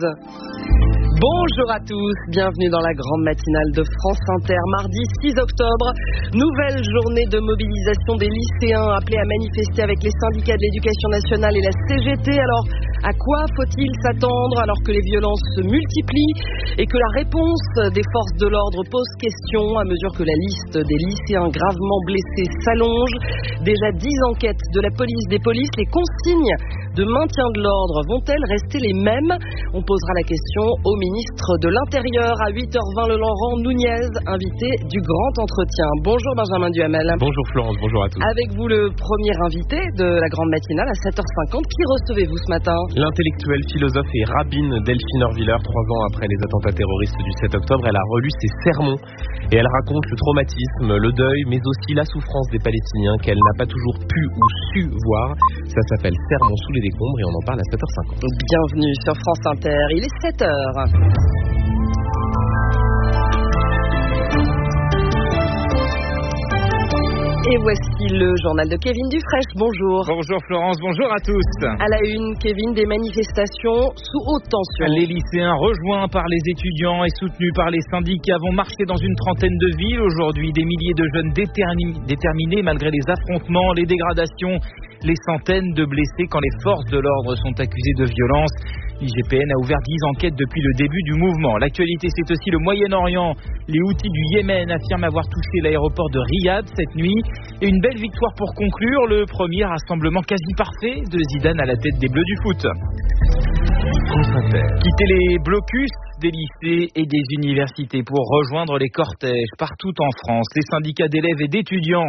Bonjour à tous, bienvenue dans la grande matinale de France Inter, mardi six octobre, nouvelle journée de mobilisation des lycéens appelés à manifester avec les syndicats de l'éducation nationale et la C G T. Alors, à quoi faut-il s'attendre alors que les violences se multiplient et que la réponse des forces de l'ordre pose question à mesure que la liste des lycéens gravement blessés s'allonge? Déjà dix enquêtes de la police des polices, les consignes de maintien de l'ordre vont-elles rester les mêmes? On posera la question au ministre de l'Intérieur à huit heures vingt, le Laurent Nunez, invité du grand entretien. Bonjour Benjamin Duhamel. Bonjour Florence, bonjour à tous. Avec vous le premier invité de la grande matinale à sept heures cinquante. Qui recevez-vous ce matin? L'intellectuelle, philosophe et rabbine Delphine Orviller. Trois ans après les attentats terroristes du sept octobre, elle a relu ses sermons et elle raconte le traumatisme, le deuil, mais aussi la souffrance des Palestiniens qu'elle n'a pas toujours pu ou su voir. Ça s'appelle Sermons sous les décombres et on en parle à sept heures cinquante. Bienvenue sur France Inter, il est sept heures. Et voici le journal de Kevin Dufresne. Bonjour. Bonjour Florence, bonjour à tous. À la une, Kevin, des manifestations sous haute tension. Les lycéens rejoints par les étudiants et soutenus par les syndicats vont marcher dans une trentaine de villes. Aujourd'hui, des milliers de jeunes déterminés malgré les affrontements, les dégradations, les centaines de blessés quand les forces de l'ordre sont accusées de violence. L'I G P N a ouvert dix enquêtes depuis le début du mouvement. L'actualité, c'est aussi le Moyen-Orient. Les Houthis du Yémen affirment avoir touché l'aéroport de Riyad cette nuit. Et une belle victoire pour conclure, le premier rassemblement quasi parfait de Zidane à la tête des Bleus du foot. Quitter les blocus des lycées et des universités pour rejoindre les cortèges partout en France. Les syndicats d'élèves et d'étudiants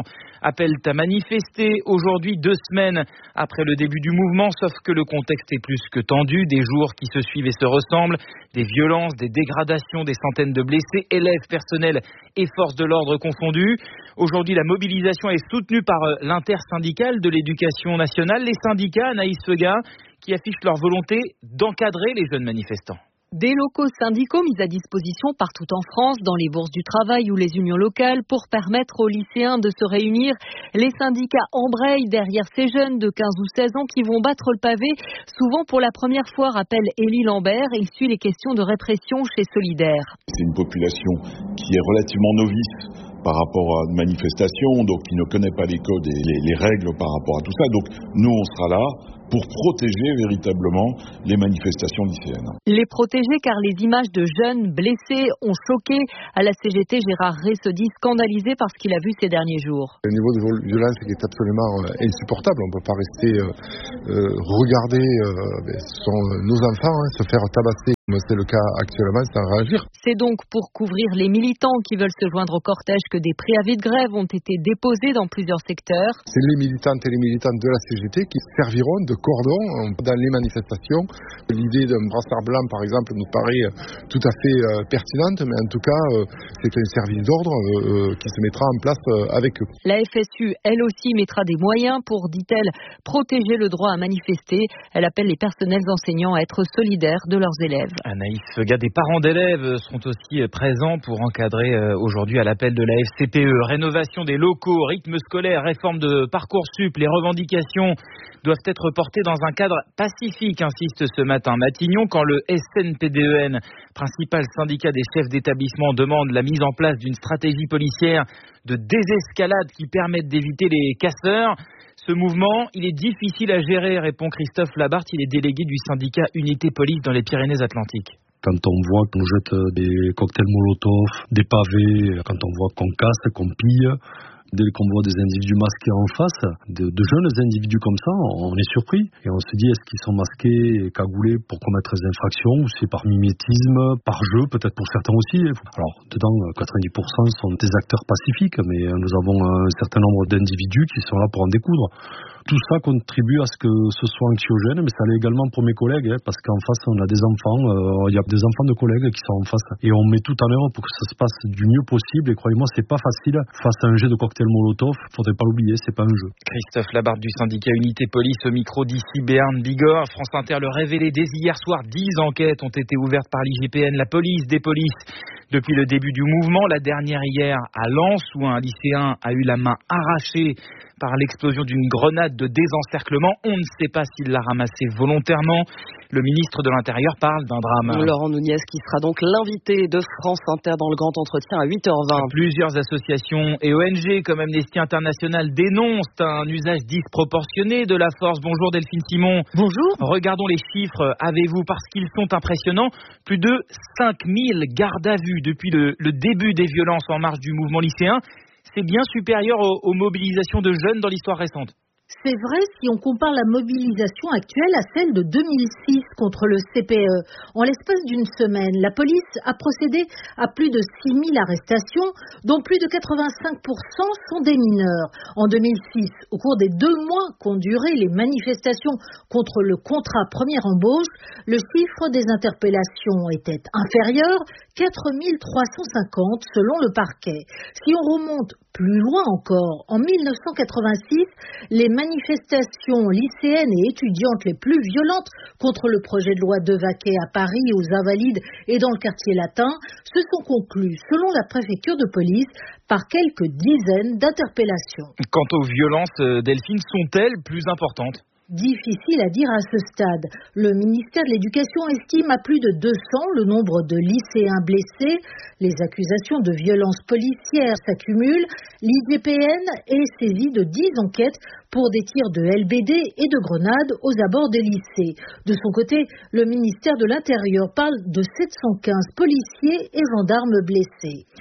appellent à manifester aujourd'hui, deux semaines après le début du mouvement, sauf que le contexte est plus que tendu, des jours qui se suivent et se ressemblent, des violences, des dégradations, des centaines de blessés, élèves, personnels et forces de l'ordre confondus. Aujourd'hui, la mobilisation est soutenue par l'intersyndicale de l'éducation nationale, les syndicats, Anaïs Feuga, qui affichent leur volonté d'encadrer les jeunes manifestants. Des locaux syndicaux mis à disposition partout en France, dans les bourses du travail ou les unions locales, pour permettre aux lycéens de se réunir. Les syndicats embrayent derrière ces jeunes de quinze ou seize ans qui vont battre le pavé, souvent pour la première fois, rappelle Élie Lambert. Il suit les questions de répression chez Solidaire. C'est une population qui est relativement novice par rapport à une manifestation, donc qui ne connaît pas les codes et les, les règles par rapport à tout ça. Donc nous, on sera là pour protéger véritablement les manifestations lycéennes. Les protéger car les images de jeunes blessés ont choqué. À la C G T, Gérard Rey se dit scandalisé par ce qu'il a vu ces derniers jours. Le niveau de violence qui est absolument insupportable. On ne peut pas rester euh, euh, regarder, euh, ce sont nos enfants, hein, se faire tabasser. C'est le cas actuellement, sans réagir. C'est donc pour couvrir les militants qui veulent se joindre au cortège que des préavis de grève ont été déposés dans plusieurs secteurs. C'est les militantes et les militants de la C G T qui serviront de cordon dans les manifestations. L'idée d'un brassard blanc, par exemple, nous paraît tout à fait euh, pertinente, mais en tout cas, euh, c'est un service d'ordre euh, qui se mettra en place euh, avec eux. La F S U, elle aussi, mettra des moyens pour, dit-elle, protéger le droit à manifester. Elle appelle les personnels enseignants à être solidaires de leurs élèves. Anaïs Feuga, des parents d'élèves seront aussi présents pour encadrer aujourd'hui à l'appel de la F C P E. Rénovation des locaux, rythme scolaire, réforme de Parcoursup, les revendications doivent être portées dans un cadre pacifique, insiste ce matin Matignon, quand le S N P D E N, principal syndicat des chefs d'établissement, demande la mise en place d'une stratégie policière de désescalade qui permette d'éviter les casseurs. Ce mouvement, il est difficile à gérer, répond Christophe Labarthe, il est délégué du syndicat Unité Police dans les Pyrénées-Atlantiques. Quand on voit qu'on jette des cocktails Molotov, des pavés, quand on voit qu'on casse, qu'on pille, dès qu'on voit des individus masqués en face, de, de jeunes individus comme ça, on est surpris. Et on se dit, est-ce qu'ils sont masqués et cagoulés pour commettre des infractions, ou c'est par mimétisme, par jeu, peut-être pour certains aussi. Alors, dedans, quatre-vingt-dix pour cent sont des acteurs pacifiques, mais nous avons un certain nombre d'individus qui sont là pour en découdre. Tout ça contribue à ce que ce soit anxiogène, mais ça l'est également pour mes collègues, hein, parce qu'en face, on a des enfants, il euh, y a des enfants de collègues qui sont en face. Et on met tout en œuvre pour que ça se passe du mieux possible. Et croyez-moi, c'est pas facile. Face à un jet de cocktail Molotov, faudrait pas l'oublier, c'est pas un jeu. Christophe Labarthe du syndicat Unité Police au micro d'ici Béarn Bigorre. France Inter le révélait dès hier soir. Dix enquêtes ont été ouvertes par l'I G P N, la police, des polices. Depuis le début du mouvement, la dernière hier à Lens, où un lycéen a eu la main arrachée par l'explosion d'une grenade de désencerclement. On ne sait pas s'il l'a ramassée volontairement. Le ministre de l'Intérieur parle d'un drame. Laurent Nunez qui sera donc l'invité de France Inter dans le grand entretien à huit heures vingt. Plusieurs associations et O N G comme Amnesty International dénoncent un usage disproportionné de la force. Bonjour Delphine Simon. Bonjour. Regardons les chiffres avec vous parce qu'ils sont impressionnants. Plus de cinq mille gardes à vue depuis le, le début des violences en marge du mouvement lycéen. C'est bien supérieur aux, aux mobilisations de jeunes dans l'histoire récente. C'est vrai si on compare la mobilisation actuelle à celle de deux mille six contre le C P E. En l'espace d'une semaine, la police a procédé à plus de six mille arrestations, dont plus de quatre-vingt-cinq pour cent sont des mineurs. En deux mille six, au cours des deux mois qu'ont duré les manifestations contre le contrat première embauche, le chiffre des interpellations était inférieur, quatre mille trois cent cinquante selon le parquet. Si on remonte plus loin encore, en mille neuf cent quatre-vingt-six, les manifestations lycéennes et étudiantes les plus violentes contre le projet de loi Devaquet à Paris, aux Invalides et dans le quartier latin se sont conclues, selon la préfecture de police, par quelques dizaines d'interpellations. Quant aux violences, Delphine, sont-elles plus importantes ? Difficile à dire à ce stade. Le ministère de l'Éducation estime à plus de deux cents le nombre de lycéens blessés. Les accusations de violences policières s'accumulent. L'I G P N est saisie de dix enquêtes pour des tirs de L B D et de grenades aux abords des lycées. De son côté, le ministère de l'Intérieur parle de sept cent quinze policiers et gendarmes blessés.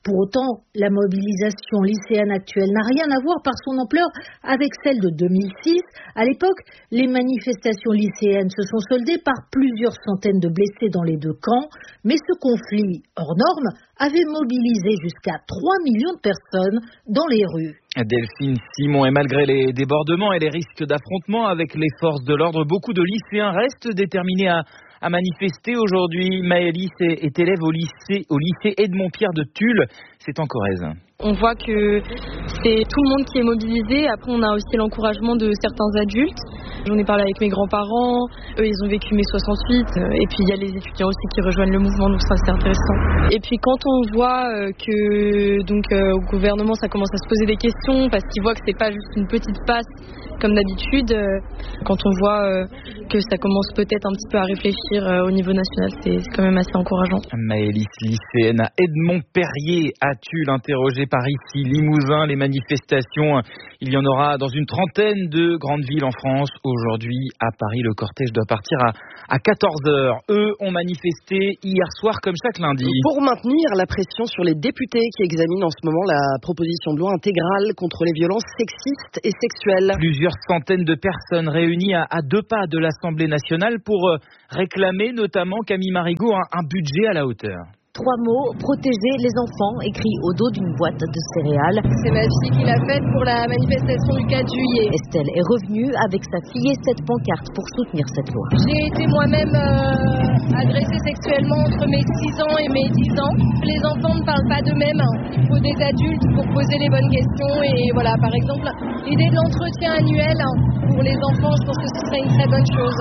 Pour autant, la mobilisation lycéenne actuelle n'a rien à voir par son ampleur avec celle de deux mille six. À l'époque, les manifestations lycéennes se sont soldées par plusieurs centaines de blessés dans les deux camps, mais ce conflit hors norme avait mobilisé jusqu'à trois millions de personnes dans les rues. Delphine Simon, et malgré les débordements et les risques d'affrontement avec les forces de l'ordre, beaucoup de lycéens restent déterminés à à manifester aujourd'hui. Maëlys est élève au lycée, au lycée Edmond-Pierre de Tulle, c'est en Corrèze. On voit que c'est tout le monde qui est mobilisé. Après, on a aussi l'encouragement de certains adultes. J'en ai parlé avec mes grands-parents. Eux, ils ont vécu mai soixante-huit. Et puis, il y a les étudiants aussi qui rejoignent le mouvement. Donc, ça, c'est intéressant. Et puis, quand on voit que donc euh, au gouvernement, ça commence à se poser des questions parce qu'ils voient que c'est pas juste une petite passe comme d'habitude. Euh, quand on voit euh, que ça commence peut-être un petit peu à réfléchir euh, au niveau national, c'est, c'est quand même assez encourageant. Maëlys, lycéenne à Edmond-Perrier à Tulle, interrogée par ici Limousin. Les manifestations, il y en aura dans une trentaine de grandes villes en France. Aujourd'hui, à Paris, le cortège doit partir à, à quatorze heures. Eux ont manifesté hier soir comme chaque lundi. Pour maintenir la pression sur les députés qui examinent en ce moment la proposition de loi intégrale contre les violences sexistes et sexuelles. Plusieurs centaines de personnes réunies à, à deux pas de l'Assemblée nationale pour euh, réclamer notamment, Camille Marigot, un, un budget à la hauteur. Trois mots, protéger les enfants, écrits au dos d'une boîte de céréales. C'est ma fille qui l'a faite pour la manifestation du quatre juillet. Estelle est revenue avec sa fille et cette pancarte pour soutenir cette loi. J'ai été moi-même euh, agressée sexuellement entre mes six ans et mes dix ans. Les enfants ne parlent pas d'eux-mêmes. Il faut des adultes pour poser les bonnes questions. Et voilà, par exemple, l'idée de l'entretien annuel pour les enfants, je pense que ce serait une très bonne chose.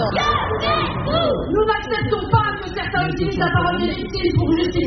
Nous n'acceptons pas que certains utilisent la parole des victimes pour justifier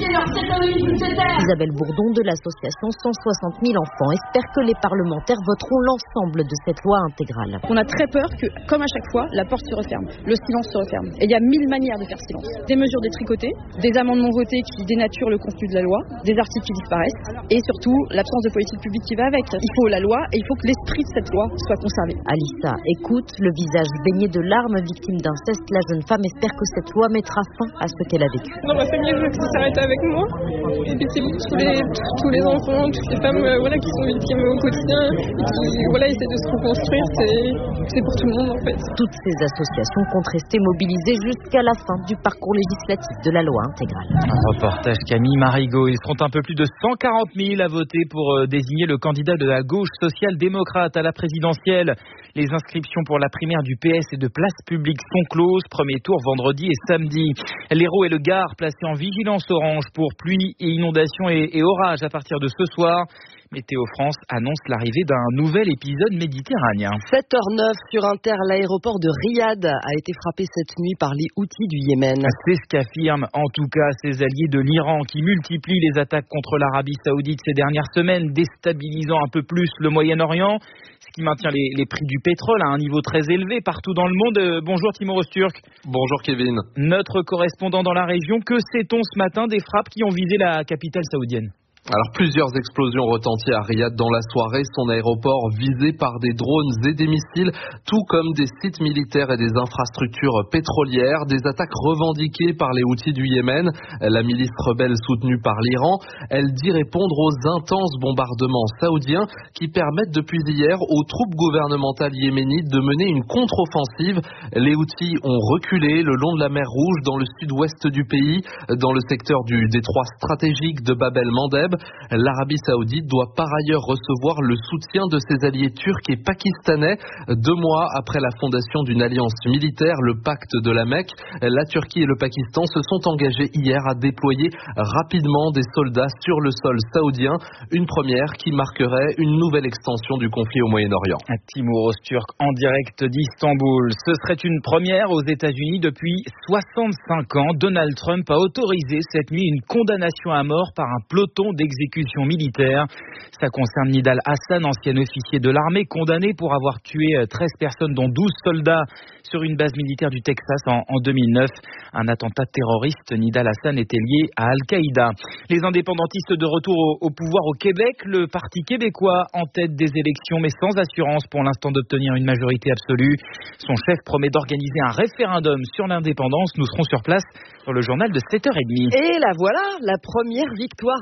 Isabelle Bourdon de l'association cent soixante mille enfants espère que les parlementaires voteront l'ensemble de cette loi intégrale. On a très peur que, comme à chaque fois, la porte se referme, le silence se referme. Et il y a mille manières de faire silence. Des mesures détricotées, des amendements votés qui dénaturent le contenu de la loi, des articles qui disparaissent, et surtout l'absence de politique publique qui va avec. Il faut la loi et il faut que l'esprit de cette loi soit conservé. Alissa écoute, le visage baigné de larmes, victime d'inceste. La jeune femme espère que cette loi mettra fin à ce qu'elle a vécu. Dans ma famille, je veux que ça s'arrête avec moi. Et puis c'est tous les, tous les enfants, toutes les femmes euh, voilà, qui sont victimes au quotidien et qui voilà, essaient de se reconstruire. C'est, c'est pour tout le monde en fait. Toutes ces associations comptent rester mobilisées jusqu'à la fin du parcours législatif de la loi intégrale. Un reportage Camille Marigot. Ils seront un peu plus de cent quarante mille à voter pour euh, désigner le candidat de la gauche social-démocrate à la présidentielle. Les inscriptions pour la primaire du P S et de Place Publique sont closes. Premier tour vendredi et samedi. L'Hérault et le Gard placés en vigilance orange pour pluie et inondations et, et orages à partir de ce soir. Météo France annonce l'arrivée d'un nouvel épisode méditerranéen. sept heures neuf sur Inter, l'aéroport de Riyad a été frappé cette nuit par les Houthis du Yémen. C'est ce qu'affirment en tout cas ses alliés de l'Iran qui multiplient les attaques contre l'Arabie Saoudite ces dernières semaines, déstabilisant un peu plus le Moyen-Orient, ce qui maintient les, les prix du pétrole à un niveau très élevé partout dans le monde. Euh, bonjour Timo Rosturk. Bonjour Kevin. Notre correspondant dans la région, que sait-on ce matin des frappes qui ont visé la capitale saoudienne ? Alors plusieurs explosions retenties à Riyad dans la soirée, son aéroport visé par des drones et des missiles, tout comme des sites militaires et des infrastructures pétrolières, des attaques revendiquées par les Houthis du Yémen, la milice rebelle soutenue par l'Iran. Elle dit répondre aux intenses bombardements saoudiens qui permettent depuis hier aux troupes gouvernementales yéménites de mener une contre-offensive. Les Houthis ont reculé le long de la mer Rouge dans le sud-ouest du pays, dans le secteur du détroit stratégique de Bab el-Mandeb. L'Arabie Saoudite doit par ailleurs recevoir le soutien de ses alliés turcs et pakistanais. Deux mois après la fondation d'une alliance militaire, le pacte de la Mecque, la Turquie et le Pakistan se sont engagés hier à déployer rapidement des soldats sur le sol saoudien. Une première qui marquerait une nouvelle extension du conflit au Moyen-Orient. Timo Rosturk en direct d'Istanbul. Ce serait une première aux États-Unis depuis soixante-cinq ans. Donald Trump a autorisé cette nuit une condamnation à mort par un peloton d'exécution militaire. Ça concerne Nidal Hassan, ancien officier de l'armée, condamné pour avoir tué treize personnes, dont douze soldats, sur une base militaire du Texas en, en deux mille neuf. Un attentat terroriste. Nidal Hassan était lié à Al-Qaïda. Les indépendantistes de retour au, au pouvoir au Québec, le Parti québécois en tête des élections, mais sans assurance pour l'instant d'obtenir une majorité absolue. Son chef promet d'organiser un référendum sur l'indépendance. Nous serons sur place sur le journal de sept heures trente. Et la voilà, la première victoire de l'équipe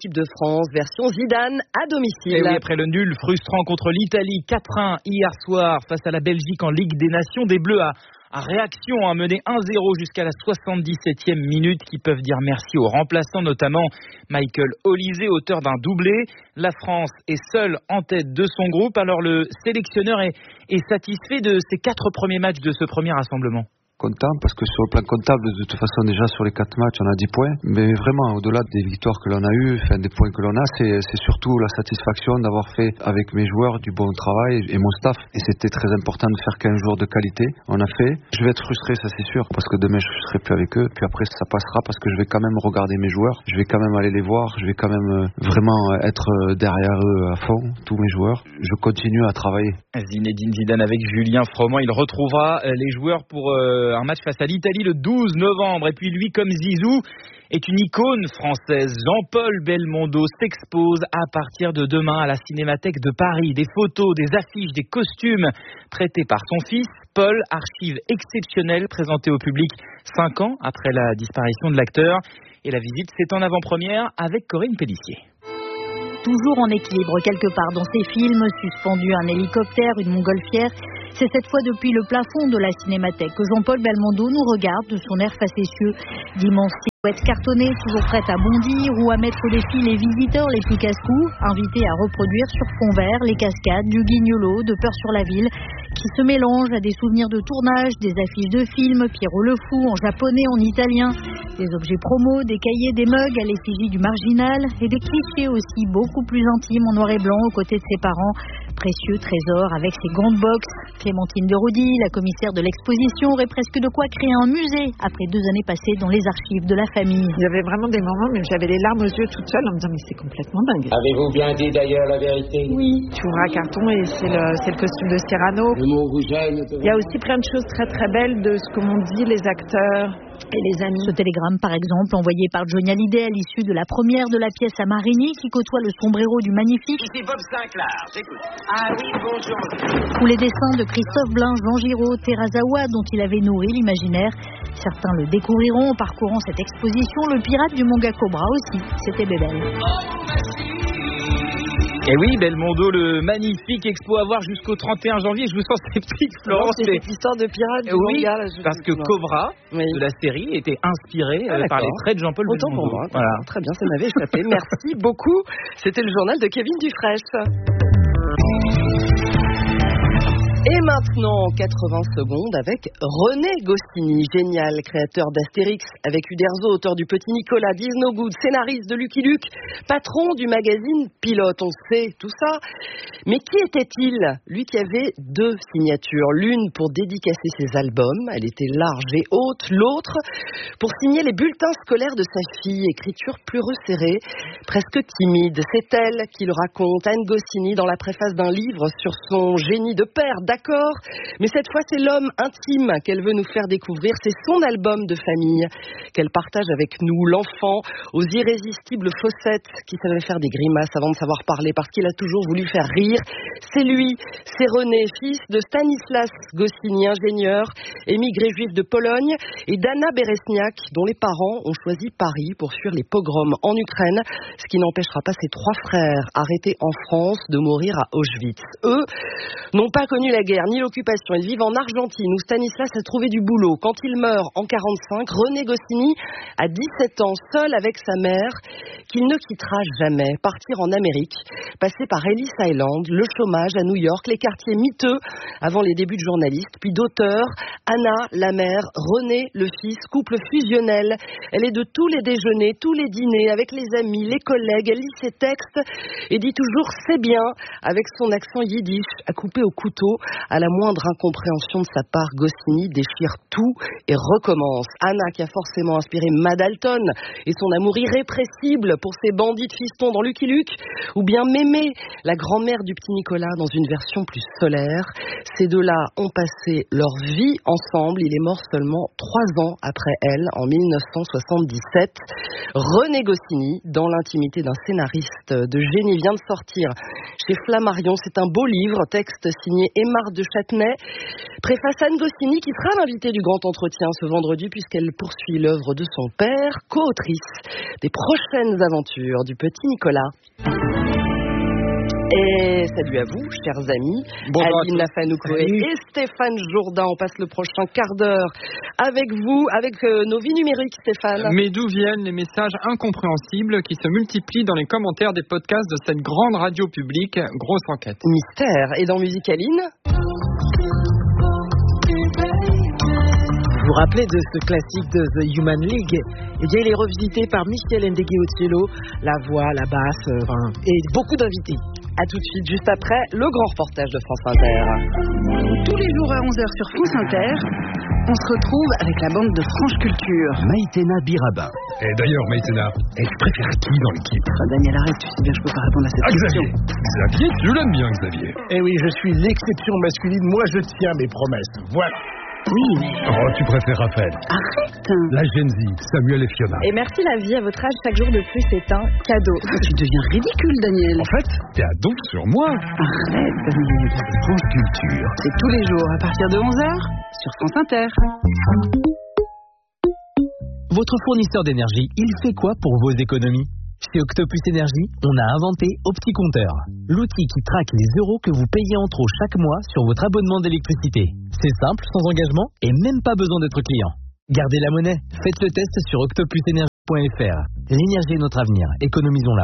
l'équipe de France, version Zidane à domicile. Et oui, après le nul frustrant contre l'Italie, quatre un hier soir face à la Belgique en Ligue des Nations, des Bleus à à réaction, à mener un zéro jusqu'à la soixante-dix-septième minute, qui peuvent dire merci aux remplaçants, notamment Michael Olise, auteur d'un doublé. La France est seule en tête de son groupe, alors le sélectionneur est, est satisfait de ses quatre premiers matchs de ce premier rassemblement. Content parce que sur le plan comptable, de toute façon, déjà sur les quatre matchs, on a dix points. Mais vraiment, au-delà des victoires que l'on a eues, enfin des points que l'on a, c'est, c'est surtout la satisfaction d'avoir fait avec mes joueurs du bon travail et mon staff. Et c'était très important de faire quinze jours de qualité. On a fait. Je vais être frustré, ça c'est sûr, parce que demain je ne serai plus avec eux. Puis après, ça passera parce que je vais quand même regarder mes joueurs. Je vais quand même aller les voir. Je vais quand même vraiment être derrière eux à fond, tous mes joueurs. Je continue à travailler. Zinedine Zidane avec Julien Froment. Il retrouvera les joueurs pour euh, un match face à l'Italie le douze novembre. Et puis lui, comme Zizou, est une icône française. Jean-Paul Belmondo s'expose à partir de demain à la Cinémathèque de Paris. Des photos, des affiches, des costumes prêtés par son fils. Paul, archive exceptionnelle présentée au public cinq ans après la disparition de l'acteur. Et la visite, c'est en avant-première avec Corinne Pélissier. Toujours en équilibre quelque part dans ses films, suspendu à un hélicoptère, une montgolfière. C'est cette fois depuis le plafond de la Cinémathèque que Jean-Paul Belmondo nous regarde de son air facétieux. D'immenses silhouettes cartonnées, toujours prêtes à bondir ou à mettre au défi les visiteurs les plus casse-cou, invités à reproduire sur fond vert les cascades du Guignolo de Peur sur la ville, qui se mélangent à des souvenirs de tournage, des affiches de films, Pierrot le Fou en japonais, en italien, des objets promos, des cahiers, des mugs à l'effigie du marginal et des clichés aussi beaucoup plus intimes en noir et blanc aux côtés de ses parents. Précieux trésor avec ses gants de boxe. Clémentine de Roudy, la commissaire de l'exposition, aurait presque de quoi créer un musée après deux années passées dans les archives de la famille. Il y avait vraiment des moments où j'avais les larmes aux yeux toute seule en me disant mais c'est complètement dingue. Avez-vous bien dit d'ailleurs la vérité? Oui. Tu ouvres un carton et c'est le, c'est le costume de Cyrano. Le mot vous gêne? Il y a aussi plein de choses très très belles de ce que m'ont dit les acteurs et les amis. Ce télégramme, par exemple, envoyé par Johnny Hallyday à l'issue de la première de la pièce à Marigny, qui côtoie le sombrero du Magnifique. Ici Bob Sinclair, j'écoute. Ah oui, bonjour. Ou les dessins de Christophe Blain, Jean Giraud, Terazawa, dont il avait nourri l'imaginaire. Certains le découvriront en parcourant cette exposition. Le pirate du manga Cobra aussi, c'était Bébel. Et oui, Belmondo, le magnifique expo à voir jusqu'au trente et un janvier. Je vous sens sceptique, Florence. C'est cette histoire de pirate du oui, manga. Là, parce que Cobra, oui. de la série, était inspiré ah, par les traits de Jean-Paul Belmondo. Autant pour moi. Voilà. Très bien, ça m'avait échappé. Merci beaucoup. C'était le journal de Kevin Dufresne. Et maintenant, quatre-vingts secondes avec René Goscinny, génial, créateur d'Astérix, avec Uderzo, auteur du Petit Nicolas, Diz No Good, scénariste de Lucky Luke, patron du magazine Pilote, on sait tout ça. Mais qui était-il? Lui qui avait deux signatures, l'une pour dédicacer ses albums, elle était large et haute, l'autre pour signer les bulletins scolaires de sa fille, écriture plus resserrée, presque timide. C'est elle qui le raconte, Anne Goscinny, dans la préface d'un livre sur son génie de père. D'accord, mais cette fois c'est l'homme intime qu'elle veut nous faire découvrir, c'est son album de famille qu'elle partage avec nous, l'enfant aux irrésistibles fossettes qui savait faire des grimaces avant de savoir parler parce qu'il a toujours voulu faire rire. C'est lui, c'est René, fils de Stanislas Goscinny, ingénieur, émigré juif de Pologne, et d'Anna Beresniak, dont les parents ont choisi Paris pour fuir les pogroms en Ukraine, ce qui n'empêchera pas ses trois frères arrêtés en France de mourir à Auschwitz. Eux n'ont pas connu la guerre ni l'occupation. Ils vivent en Argentine où Stanislas a trouvé du boulot. Quand il meurt en quarante-cinq, René Goscinny a dix-sept ans, seul avec sa mère, qu'il ne quittera jamais. Partir en Amérique, passer par Ellis Island, le chômage à New York, les quartiers miteux avant les débuts de journaliste, puis d'auteur. Anna, la mère, René, le fils, couple fusionnel. Elle est de tous les déjeuners, tous les dîners, avec les amis, les collègues. Elle lit ses textes et dit toujours « c'est bien » avec son accent yiddish à couper au couteau. À la moindre incompréhension de sa part, Goscinny déchire tout et recommence. Anna, qui a forcément inspiré Mad Alton et son amour irrépressible pour ses bandits de fistons dans Lucky Luke, ou bien Mémé, la grand-mère du petit Nicolas dans une version plus solaire. Ces deux-là ont passé leur vie ensemble. Il est mort seulement trois ans après elle, en mille neuf cent soixante-dix-sept. René Goscinny, dans l'intimité d'un scénariste de génie, vient de sortir chez Flammarion. C'est un beau livre, texte signé Aymar de Châtenay. Préface Anne Goscinny, qui sera l'invitée du grand entretien ce vendredi puisqu'elle poursuit l'œuvre de son père, co-autrice des prochaines aventures du petit Nicolas. Et salut à vous, chers amis. Bonjour Aline Lafanoukoé et Stéphane Jourdain. On passe le prochain quart d'heure avec vous, avec euh, nos vies numériques, Stéphane. Mais d'où viennent les messages incompréhensibles qui se multiplient dans les commentaires des podcasts de cette grande radio publique? Grosse enquête. Mystère. Et dans Musicaline? Vous vous rappelez de ce classique de The Human League? Eh bien, il est revisité par Michel Ndegeocello, la voix, la basse, euh, enfin, et beaucoup d'invités. A tout de suite, juste après, le grand reportage de France Inter. Tous les jours à onze heures sur France Inter, on se retrouve avec la bande de Franche Culture. Maïtena Birabin. Et d'ailleurs, Maïtena, elle préfère qui dans l'équipe? Enfin, Daniel, arrête, tu sais bien que je peux pas répondre à cette ah, question. Xavier. Xavier, tu l'aimes bien, Xavier. Eh oui, je suis l'exception masculine. Moi, je tiens mes promesses. Voilà. Oui, mais... Oh, tu préfères Raphaël. Arrête. La Gen Z, Samuel et Fiona. Et merci la vie, à votre âge, chaque jour de plus, c'est un cadeau. Tu deviens ridicule, Daniel. En fait, t'es à dos sur moi. Arrête, Daniel. France Culture. C'est tous les jours, à partir de onze heures, sur France Inter. Votre fournisseur d'énergie, il fait quoi pour vos économies? Chez Octopus Énergie, on a inventé OptiCompteur, l'outil qui traque les euros que vous payez en trop chaque mois sur votre abonnement d'électricité. C'est simple, sans engagement et même pas besoin d'être client. Gardez la monnaie, faites le test sur octopus énergie point f r. L'énergie est notre avenir, économisons-la.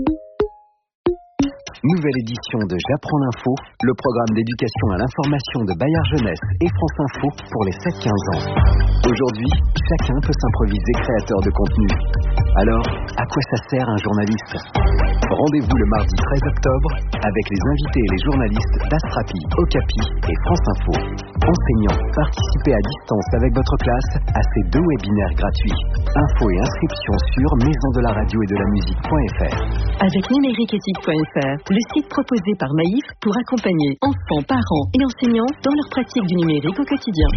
Nouvelle édition de J'apprends l'info, le programme d'éducation à l'information de Bayard Jeunesse et France Info pour les sept quinze ans. Aujourd'hui, chacun peut s'improviser créateur de contenu. Alors, à quoi ça sert un journaliste? Rendez-vous le mardi treize octobre avec les invités et les journalistes d'Astrapi, Okapi et France Info. Enseignants, participez à distance avec votre classe à ces deux webinaires gratuits. Infos et inscriptions sur maison de la radio et de la musique point f r. Avec numériqueéthique point f r, le site proposé par Maïf pour accompagner enfants, parents et enseignants dans leur pratique du numérique au quotidien.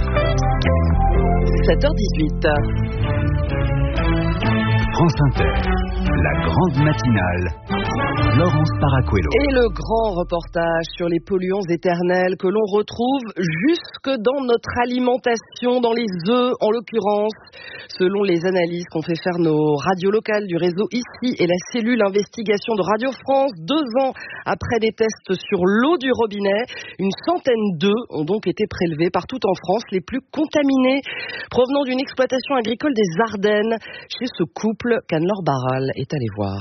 sept heures dix-huit. France Inter, la grande matinale, Laurence Paracuello. Et le grand reportage sur les polluants éternels que l'on retrouve jusque dans notre alimentation, dans les œufs en l'occurrence. Selon les analyses qu'ont fait faire nos radios locales du réseau ici et la cellule investigation de Radio France, deux ans après des tests sur l'eau du robinet, une centaine d'œufs ont donc été prélevés partout en France, les plus contaminés provenant d'une exploitation agricole des Ardennes, chez ce couple qu'Anne-Laure Barral est allée voir.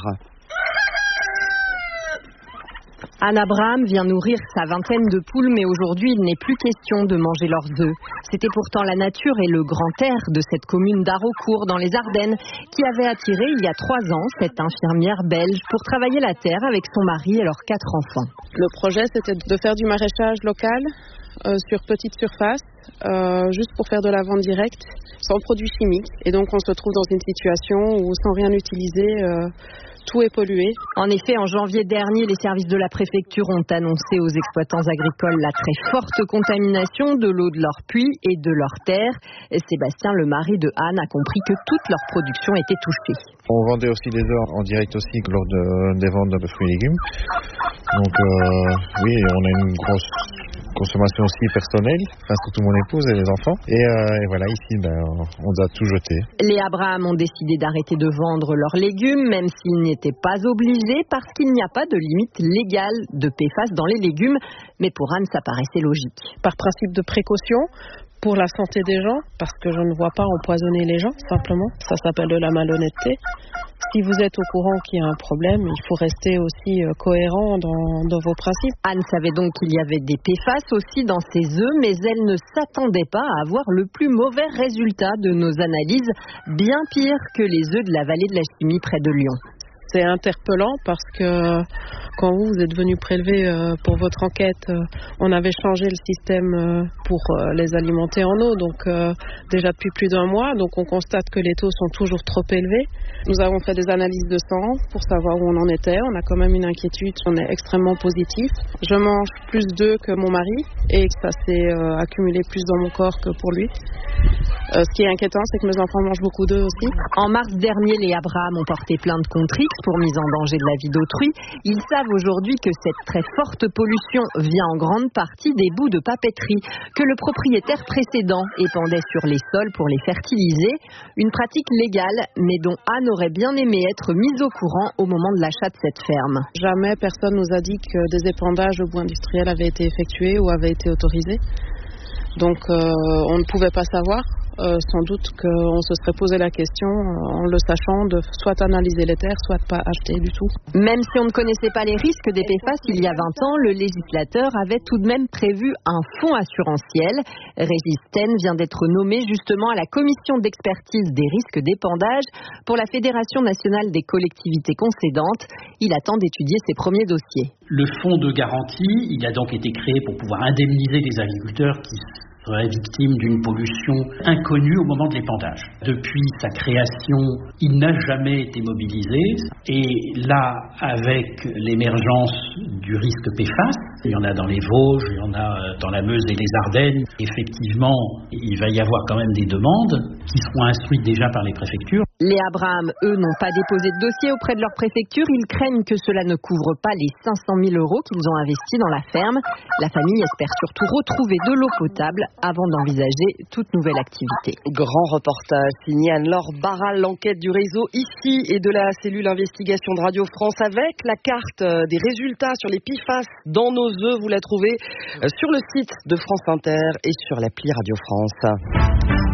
Anne Abraham vient nourrir sa vingtaine de poules, mais aujourd'hui, il n'est plus question de manger leurs œufs. C'était pourtant la nature et le grand air de cette commune d'Haraucourt, dans les Ardennes, qui avait attiré il y a trois ans cette infirmière belge pour travailler la terre avec son mari et leurs quatre enfants. Le projet, c'était de faire du maraîchage local euh, sur petite surface, euh, juste pour faire de la vente directe, sans produits chimiques. Et donc, on se trouve dans une situation où, sans rien utiliser, euh, tout est pollué. En effet, en janvier dernier, les services de la préfecture ont annoncé aux exploitants agricoles la très forte contamination de l'eau de leurs puits et de leurs terres. Et Sébastien, le mari de Anne, a compris que toute leur production était touchée. On vendait aussi des œufs en direct aussi lors de, des ventes de fruits et légumes. Donc euh, oui, on a une grosse consommation aussi personnelle, enfin, surtout mon épouse et les enfants. Et, euh, et voilà, ici, ben, on doit tout jeter. Les Abraham ont décidé d'arrêter de vendre leurs légumes, même s'ils n'étaient pas obligés, parce qu'il n'y a pas de limite légale de P F A S dans les légumes. Mais pour Anne, ça paraissait logique. Par principe de précaution, pour la santé des gens, parce que je ne vois pas empoisonner les gens, simplement. Ça s'appelle de la malhonnêteté. Si vous êtes au courant qu'il y a un problème, il faut rester aussi cohérent dans, dans vos principes. Anne savait donc qu'il y avait des P F A S aussi dans ses œufs, mais elle ne s'attendait pas à avoir le plus mauvais résultat de nos analyses, bien pire que les œufs de la vallée de la Chimie près de Lyon. C'est interpellant parce que quand vous, vous êtes venu prélever euh, pour votre enquête, euh, on avait changé le système euh, pour euh, les alimenter en eau, donc euh, déjà depuis plus d'un mois, donc on constate que les taux sont toujours trop élevés. Nous avons fait des analyses de sang pour savoir où on en était, on a quand même une inquiétude, on est extrêmement positif. Je mange plus d'œufs que mon mari et ça s'est euh, accumulé plus dans mon corps que pour lui. Euh, ce qui est inquiétant, c'est que mes enfants mangent beaucoup d'œufs aussi. En mars dernier, les Abraham ont porté plainte contre X pour mise en danger de la vie d'autrui. Ils savent aujourd'hui que cette très forte pollution vient en grande partie des bouts de papeterie que le propriétaire précédent épandait sur les sols pour les fertiliser. Une pratique légale, mais dont Anne aurait bien aimé être mise au courant au moment de l'achat de cette ferme. Jamais personne nous a dit que des épandages au bout industriel avaient été effectués ou avaient été autorisés. Donc euh, on ne pouvait pas savoir. Euh, sans doute qu'on se serait posé la question, en le sachant, de soit analyser les terres, soit pas acheter du tout. Même si on ne connaissait pas les risques des P F A S il y a vingt ans, le législateur avait tout de même prévu un fonds assurantiel. Régis Ten vient d'être nommé justement à la commission d'expertise des risques d'épandage pour la Fédération nationale des collectivités concédantes. Il attend d'étudier ses premiers dossiers. Le fonds de garantie, il a donc été créé pour pouvoir indemniser les agriculteurs qui seraient victimes d'une pollution inconnue au moment de l'épandage. Depuis sa création, il n'a jamais été mobilisé. Et là, avec l'émergence du risque P F A S, il y en a dans les Vosges, il y en a dans la Meuse et les Ardennes, effectivement, il va y avoir quand même des demandes qui seront instruites déjà par les préfectures. Les Abraham, eux, n'ont pas déposé de dossier auprès de leur préfecture. Ils craignent que cela ne couvre pas les cinq cent mille euros qu'ils ont investis dans la ferme. La famille espère surtout retrouver de l'eau potable avant d'envisager toute nouvelle activité. Grand reportage signé Anne-Laure Barral, l'enquête du réseau ici et de la cellule investigation de Radio France avec la carte des résultats sur les P F A S dans nos œufs. Vous la trouvez sur le site de France Inter et sur l'appli Radio France.